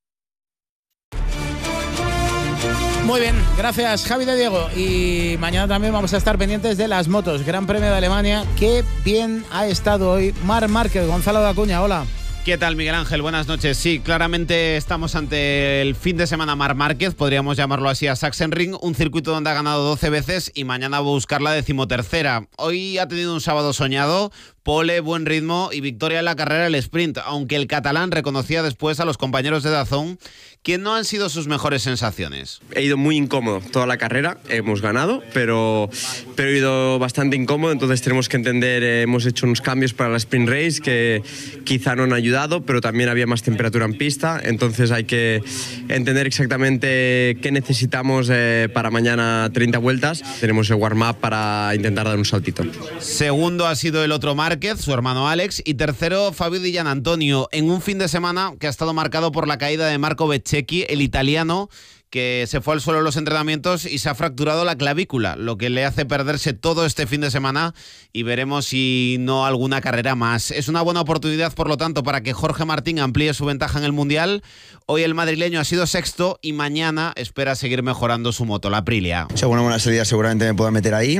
Muy bien, gracias Javi de Diego. Y mañana también vamos a estar pendientes de las motos. Gran Premio de Alemania. Qué bien ha estado hoy Marc Márquez. Gonzalo de Acuña, hola. ¿Qué tal, Miguel Ángel? Buenas noches. Sí, claramente estamos ante el fin de semana Marc Márquez, podríamos llamarlo así, a Sachsenring, un circuito donde ha ganado doce veces y mañana va a buscar la decimotercera. Hoy ha tenido un sábado soñado, pole, buen ritmo y victoria en la carrera del sprint, aunque el catalán reconocía después a los compañeros de DAZN que no han sido sus mejores sensaciones. He ido muy incómodo toda la carrera, hemos ganado, pero, pero he ido bastante incómodo, entonces tenemos que entender, eh, hemos hecho unos cambios para la sprint race que quizá no han ayudado, pero también había más temperatura en pista, entonces hay que entender exactamente qué necesitamos eh, para mañana treinta vueltas. Tenemos el warm-up para intentar dar un saltito. Segundo ha sido el otro Márquez, su hermano Alex, y tercero Fabio Di Gianantonio, en un fin de semana que ha estado marcado por la caída de Marco Bezzecchi, el italiano, que se fue al suelo en los entrenamientos y se ha fracturado la clavícula, lo que le hace perderse todo este fin de semana y veremos si no alguna carrera más. Es una buena oportunidad, por lo tanto, para que Jorge Martín amplíe su ventaja en el Mundial. Hoy el madrileño ha sido sexto y mañana espera seguir mejorando su moto, la Aprilia. Si hago una buena salida seguramente me puedo meter ahí,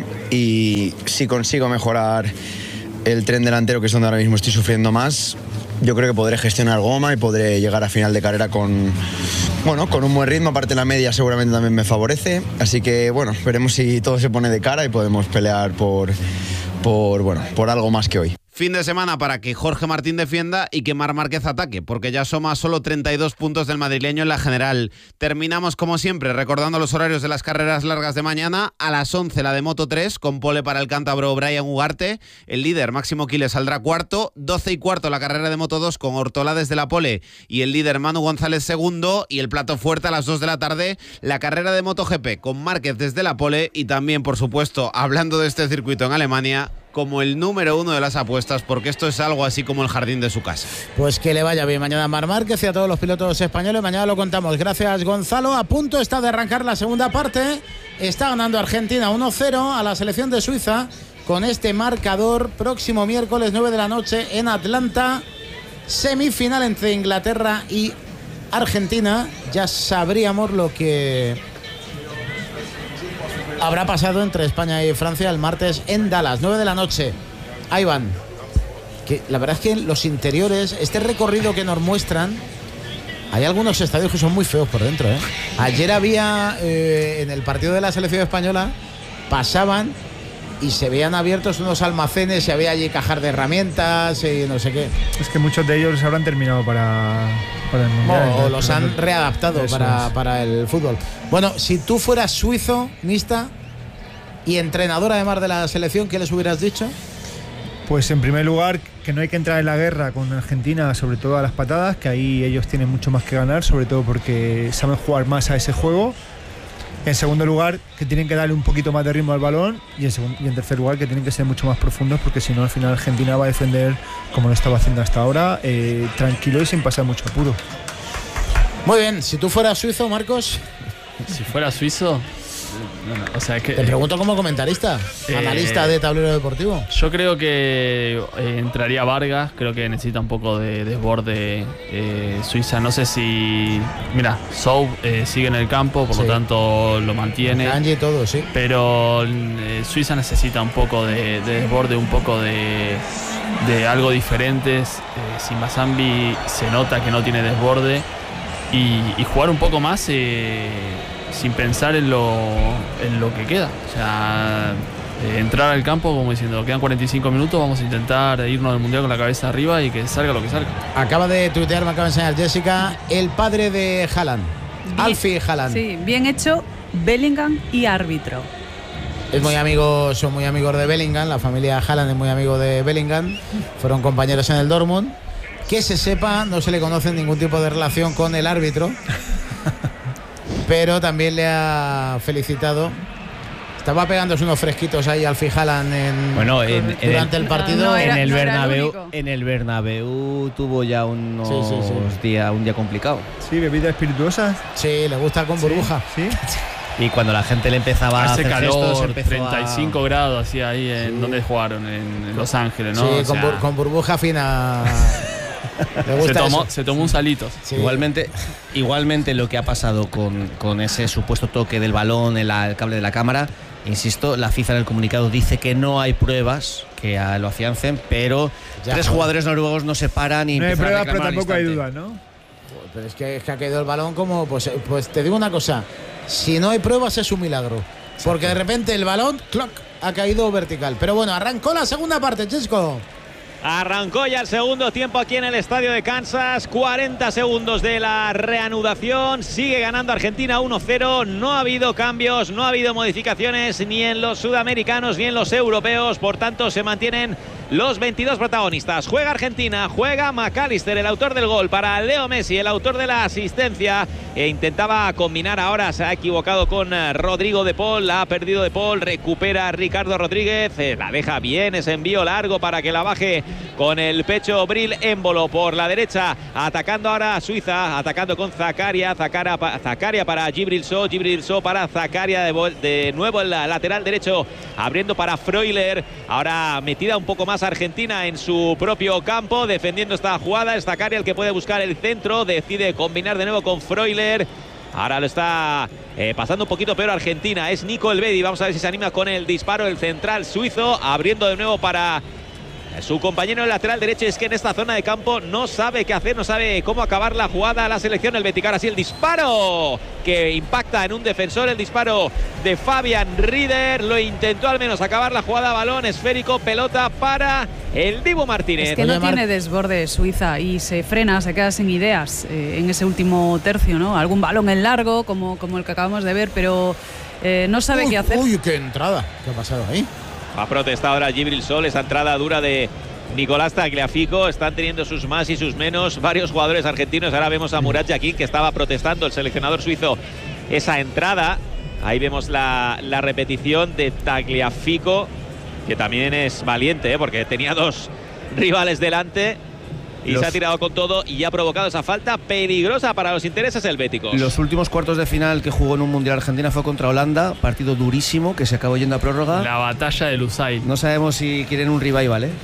y si consigo mejorar el tren delantero, que es donde ahora mismo estoy sufriendo más, yo creo que podré gestionar goma y podré llegar a final de carrera con, bueno, con un buen ritmo. Aparte la media seguramente también me favorece, así que bueno, veremos si todo se pone de cara y podemos pelear por, por, bueno, por algo más que hoy. Fin de semana para que Jorge Martín defienda y que Marc Márquez ataque, porque ya suma solo treinta y dos puntos del madrileño en la general. Terminamos, como siempre, recordando los horarios de las carreras largas de mañana. A las once la de Moto tres, con pole para el cántabro Brian Ugarte. El líder, Máximo Quiles, saldrá cuarto. doce y cuarto la carrera de Moto dos, con Ortolá desde la pole y el líder Manu González segundo. Y el plato fuerte a las dos de la tarde, la carrera de MotoGP, con Márquez desde la pole y también, por supuesto, hablando de este circuito en Alemania, como el número uno de las apuestas, porque esto es algo así como el jardín de su casa. Pues que le vaya bien mañana Marc Márquez y a todos los pilotos españoles. Mañana lo contamos. Gracias, Gonzalo. A punto está de arrancar la segunda parte. Está ganando Argentina uno cero a la selección de Suiza con este marcador. Próximo miércoles nueve de la noche en Atlanta, semifinal entre Inglaterra y Argentina. Ya sabríamos lo que habrá pasado entre España y Francia el martes en Dallas, nueve de la noche. Ahí van. Que la verdad es que los interiores, este recorrido que nos muestran, hay algunos estadios que son muy feos por dentro, ¿eh? Ayer había, eh, en el partido de la selección española, pasaban y se veían abiertos unos almacenes y había allí cajas de herramientas y no sé qué. Es que muchos de ellos habrán terminado para, para el Mundial. O, o los han readaptado para, para el fútbol. Bueno, si tú fueras suizo, Mista, y entrenador además de la selección, ¿qué les hubieras dicho? Pues en primer lugar, que no hay que entrar en la guerra con Argentina, sobre todo a las patadas, que ahí ellos tienen mucho más que ganar, sobre todo porque saben jugar más a ese juego. En segundo lugar, que tienen que darle un poquito más de ritmo al balón. Y en, segundo, y en tercer lugar, que tienen que ser mucho más profundos, porque si no, al final Argentina va a defender como lo estaba haciendo hasta ahora, eh, tranquilo y sin pasar mucho apuro. Muy bien, si tú fueras suizo, Marcos. Si fuera suizo, no, no, o sea que, te pregunto como comentarista, eh, analista de tablero deportivo. Yo creo que eh, entraría Vargas, creo que necesita un poco de desborde eh, Suiza. No sé si, mira, Sou eh, sigue en el campo, por sí, lo tanto lo mantiene. Kanji y todo, sí. Pero eh, Suiza necesita un poco de, de desborde, un poco de, de algo diferente. Eh, Simbazambi se nota que no tiene desborde y, y jugar un poco más. Eh, sin pensar en lo, en lo que queda. O sea, eh, entrar al campo como diciendo, quedan cuarenta y cinco minutos, vamos a intentar irnos del Mundial con la cabeza arriba y que salga lo que salga. Acaba de tuitear, me acaba de enseñar Jessica, el padre de Haaland, Alfie Haaland. Sí, bien hecho, Bellingham y árbitro. Es muy amigo, son muy amigos de Bellingham, la familia Haaland es muy amigo de Bellingham, fueron compañeros en el Dortmund. Que se sepa, no se le conoce ningún tipo de relación con el árbitro. Pero también le ha felicitado. Estaba pegándose unos fresquitos ahí al Haaland en, bueno, en, durante en el, el partido. No, no era, en el no Bernabéu, en el Bernabéu tuvo ya unos sí, sí, sí. Día, un día complicado. Sí, bebidas espirituosas. Sí, le gusta con burbuja. Sí. sí. Y cuando la gente le empezaba a hace hacer calor, gestos, treinta y cinco a... grados así ahí en sí. donde jugaron en Los Ángeles, ¿no? Sí, o con, sea... bur con burbuja fina. Se tomó, se tomó un salito. Sí. Igualmente, igualmente lo que ha pasado con, con ese supuesto toque del balón en la, el cable de la cámara, insisto, la FIFA en el comunicado dice que no hay pruebas que a, lo afiancen, pero ya, tres joder. jugadores noruegos no se paran y no hay pruebas, pero tampoco hay duda, ¿no? Pero es que, es que ha caído el balón como, pues, pues te digo una cosa, si no hay pruebas es un milagro, porque de repente el balón, clock, ha caído vertical. Pero bueno, arrancó la segunda parte, Chisco. Arrancó ya el segundo tiempo aquí en el estadio de Kansas. cuarenta segundos de la reanudación. Sigue ganando Argentina uno cero. No ha habido cambios, no ha habido modificaciones ni en los sudamericanos ni en los europeos. Por tanto, se mantienen los veintidós protagonistas. Juega Argentina, juega McAllister, el autor del gol, para Leo Messi, el autor de la asistencia. E intentaba combinar ahora, se ha equivocado con Rodrigo de Paul, la ha perdido de Paul, recupera Ricardo Rodríguez, eh, la deja bien, ese envío largo para que la baje con el pecho Bril Embolo por la derecha, atacando ahora a Suiza, atacando con Zakaria, Zakaria, Zakaria para Djibril Sow, Djibril Sow para Zakaria, de, de nuevo el lateral derecho, abriendo para Freuler, ahora metida un poco más Argentina en su propio campo, defendiendo esta jugada, es Zakaria el que puede buscar el centro, decide combinar de nuevo con Freuler. Ahora lo está eh, pasando un poquito peor Argentina, es Nico Elvedi, vamos a ver si se anima con el disparo, el central suizo, abriendo de nuevo para su compañero en el lateral derecho. Es que en esta zona de campo no sabe qué hacer, no sabe cómo acabar la jugada la selección helvética. Ahora sí el disparo que impacta en un defensor, el disparo de Fabian Rieder, lo intentó al menos acabar la jugada, balón esférico, pelota para el Dibu Martínez. Es que no tiene desborde Suiza y se frena, se queda sin ideas eh, en ese último tercio, ¿no? Algún balón en largo como, como el que acabamos de ver, pero eh, no sabe uy, qué hacer. Uy, qué entrada, ¿qué ha pasado ahí? Ha protestado ahora Djibril Sow, esa entrada dura de Nicolás Tagliafico. Están teniendo sus más y sus menos varios jugadores argentinos. Ahora vemos a Murat Yakin, que estaba protestando, el seleccionador suizo, esa entrada. Ahí vemos la, la repetición de Tagliafico, que también es valiente, ¿eh? Porque tenía dos rivales delante y los... se ha tirado con todo y ha provocado esa falta peligrosa para los intereses helvéticos. Los últimos cuartos de final que jugó en un Mundial Argentina fue contra Holanda, partido durísimo que se acabó yendo a prórroga. La batalla de Lusail. No sabemos si quieren un revival, ¿eh?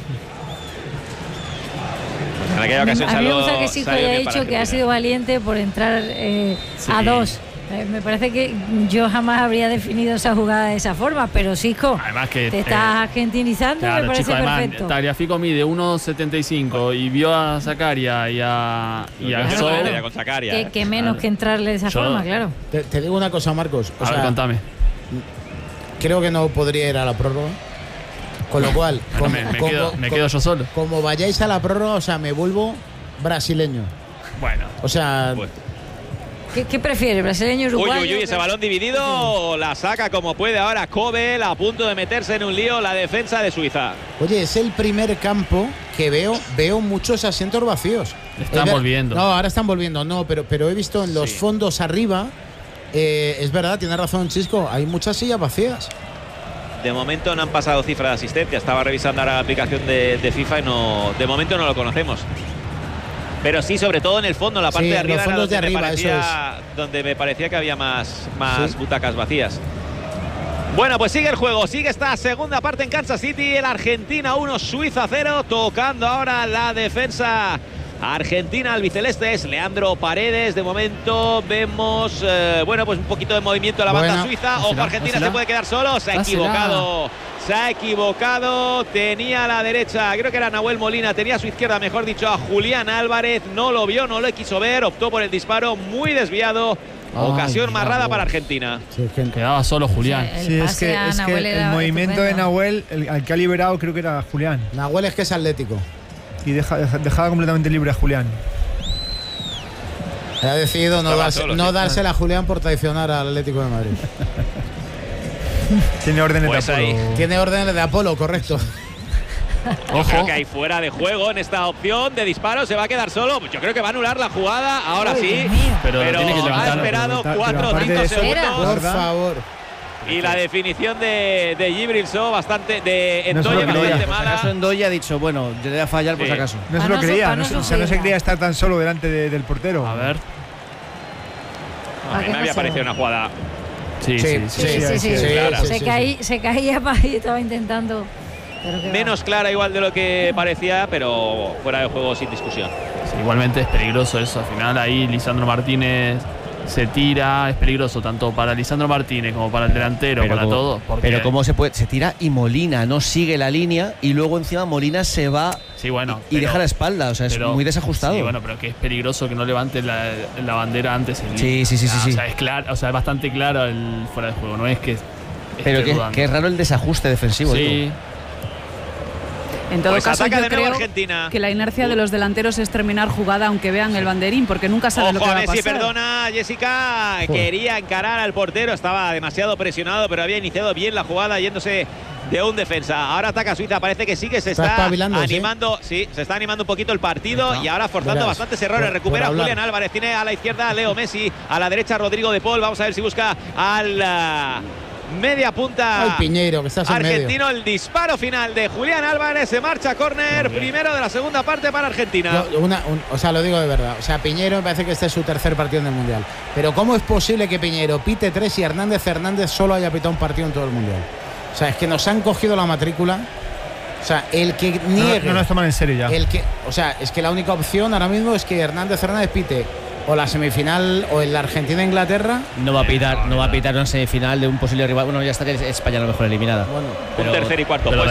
En aquella ocasión a mí me gusta salió, que Sico haya dicho que ha sido valiente por entrar eh, sí. a dos. Eh, me parece que yo jamás habría definido esa jugada de esa forma, pero Sico, además que te estás eh, argentinizando, claro, me parece chico, además, perfecto. Tagliafico mide uno setenta y cinco y vio a Zakaria y a, y a Sow. Que, que menos que entrarle de esa yo, forma, claro. Te, te digo una cosa, Marcos. O a sea, ver, contame. Creo que no podría ir a la prórroga. Con lo cual, bueno, como, me, me, como, quedo, me como, quedo yo solo. Como vayáis a la prórroga, o sea, me vuelvo brasileño. Bueno. O sea... Pues. ¿Qué, ¿Qué prefiere? ¿Brasileño, uruguayo? Uy, uy, uy, ese balón dividido la saca como puede ahora Kobel, a punto de meterse en un lío la defensa de Suiza. Oye, es el primer campo que veo veo muchos asientos vacíos. Están volviendo. No, ahora están volviendo, no, pero, pero he visto en los sí. fondos arriba, eh, es verdad, tiene razón Chisco, hay muchas sillas vacías. De momento no han pasado cifra de asistencia, estaba revisando ahora la aplicación de, de FIFA y no, de momento no lo conocemos. Pero sí, sobre todo en el fondo, en la parte sí, de arriba, los fondos donde, de arriba, me parecía, es. donde me parecía que había más, más sí. butacas vacías. Bueno, pues sigue el juego, sigue esta segunda parte en Kansas City, el Argentina uno, Suiza cero, tocando ahora la defensa argentina albiceleste, es Leandro Paredes. De momento vemos, eh, bueno, pues un poquito de movimiento de la banda bueno, suiza. Ojo, Argentina se puede quedar solo, se ha equivocado. Se ha equivocado, tenía a la derecha, creo que era Nahuel Molina, tenía a su izquierda, mejor dicho, a Julián Álvarez, no lo vio, no lo quiso ver, optó por el disparo, muy desviado, ocasión Ay, marrada para Argentina. Sí, quedaba solo Julián. Sí, sí es que, es que el movimiento estupendo. de Nahuel, el, al que ha liberado creo que era Julián. Nahuel es que es atlético. Y deja, deja, dejaba completamente libre a Julián. Ha decidido no, darse, solo, no sí. dársela a Julián por traicionar al Atlético de Madrid. Tiene órdenes pues de Apolo. Ahí. Tiene órdenes de Apolo, correcto. Ojo. Creo que hay fuera de juego en esta opción de disparo, se va a quedar solo. Yo creo que va a anular la jugada, ahora Uy, sí. Pero, pero tiene que levantar, ha esperado cuatro o cinco segundos. Por favor. Y la definición de, de Djibril Sow bastante, de Endoye no bastante mala. mala. Por Endoye ha dicho, bueno, yo le voy a fallar sí. por si acaso. No se lo creía, no, o sea, no se creía estar tan solo delante de, del portero. A ver. A mí me había parecido una jugada. Sí, sí, sí. sí, sí, sí, sí, sí, clara. Se, caí, se caía y estaba intentando. Menos va. clara igual de lo que parecía, pero fuera de juego sin discusión. Sí, igualmente es peligroso eso. Al final ahí Lisandro Martínez se tira, es peligroso tanto para Lisandro Martínez como para el delantero, pero para como, todo. Pero cómo se puede, se tira y Molina no sigue la línea y luego encima Molina se va sí, bueno, y, y pero, deja la espalda, o sea, es muy desajustado. Sí, bueno, pero que es peligroso que no levante la, la bandera antes en sí, sí, sí, sí, ah, sí. O sea, es claro, o sea, es bastante claro el fuera de juego, no es que pero que, que es raro el desajuste defensivo. Sí. Digo. En todo pues caso, yo creo Argentina. que la inercia de los delanteros es terminar jugada aunque vean el banderín, porque nunca saben lo que va a pasar. Messi, perdona, Jessica, Joder. quería encarar al portero, estaba demasiado presionado, pero había iniciado bien la jugada yéndose de un defensa. Ahora ataca Suiza, parece que sí que se está, está animando, ¿sí? sí, se está animando un poquito el partido y ahora forzando Verás, bastantes errores. Por, Recupera por Julián Álvarez, tiene a la izquierda a Leo Messi, a la derecha Rodrigo de Paul. Vamos a ver si busca al uh, media punta Ay, Piñeiro, que estás argentino. En el disparo final de Julián Álvarez, se marcha córner, primero de la segunda parte para Argentina. Yo, una, un, o sea, lo digo de verdad. O sea, Piñeiro me parece que este es su tercer partido en el Mundial. Pero ¿cómo es posible que Piñeiro pite tres y Hernández Hernández solo haya pitado un partido en todo el Mundial? O sea, es que nos han cogido la matrícula. O sea, el que niegue. No, no nos toman en serio ya. El que, o sea, es que la única opción ahora mismo es que Hernández Hernández pite o la semifinal o en la Argentina-Inglaterra. No va a pitar, no va a pitar una semifinal de un posible rival. Bueno, ya está que España a lo mejor eliminada. Bueno, pero, un tercer y cuarto pero puesto.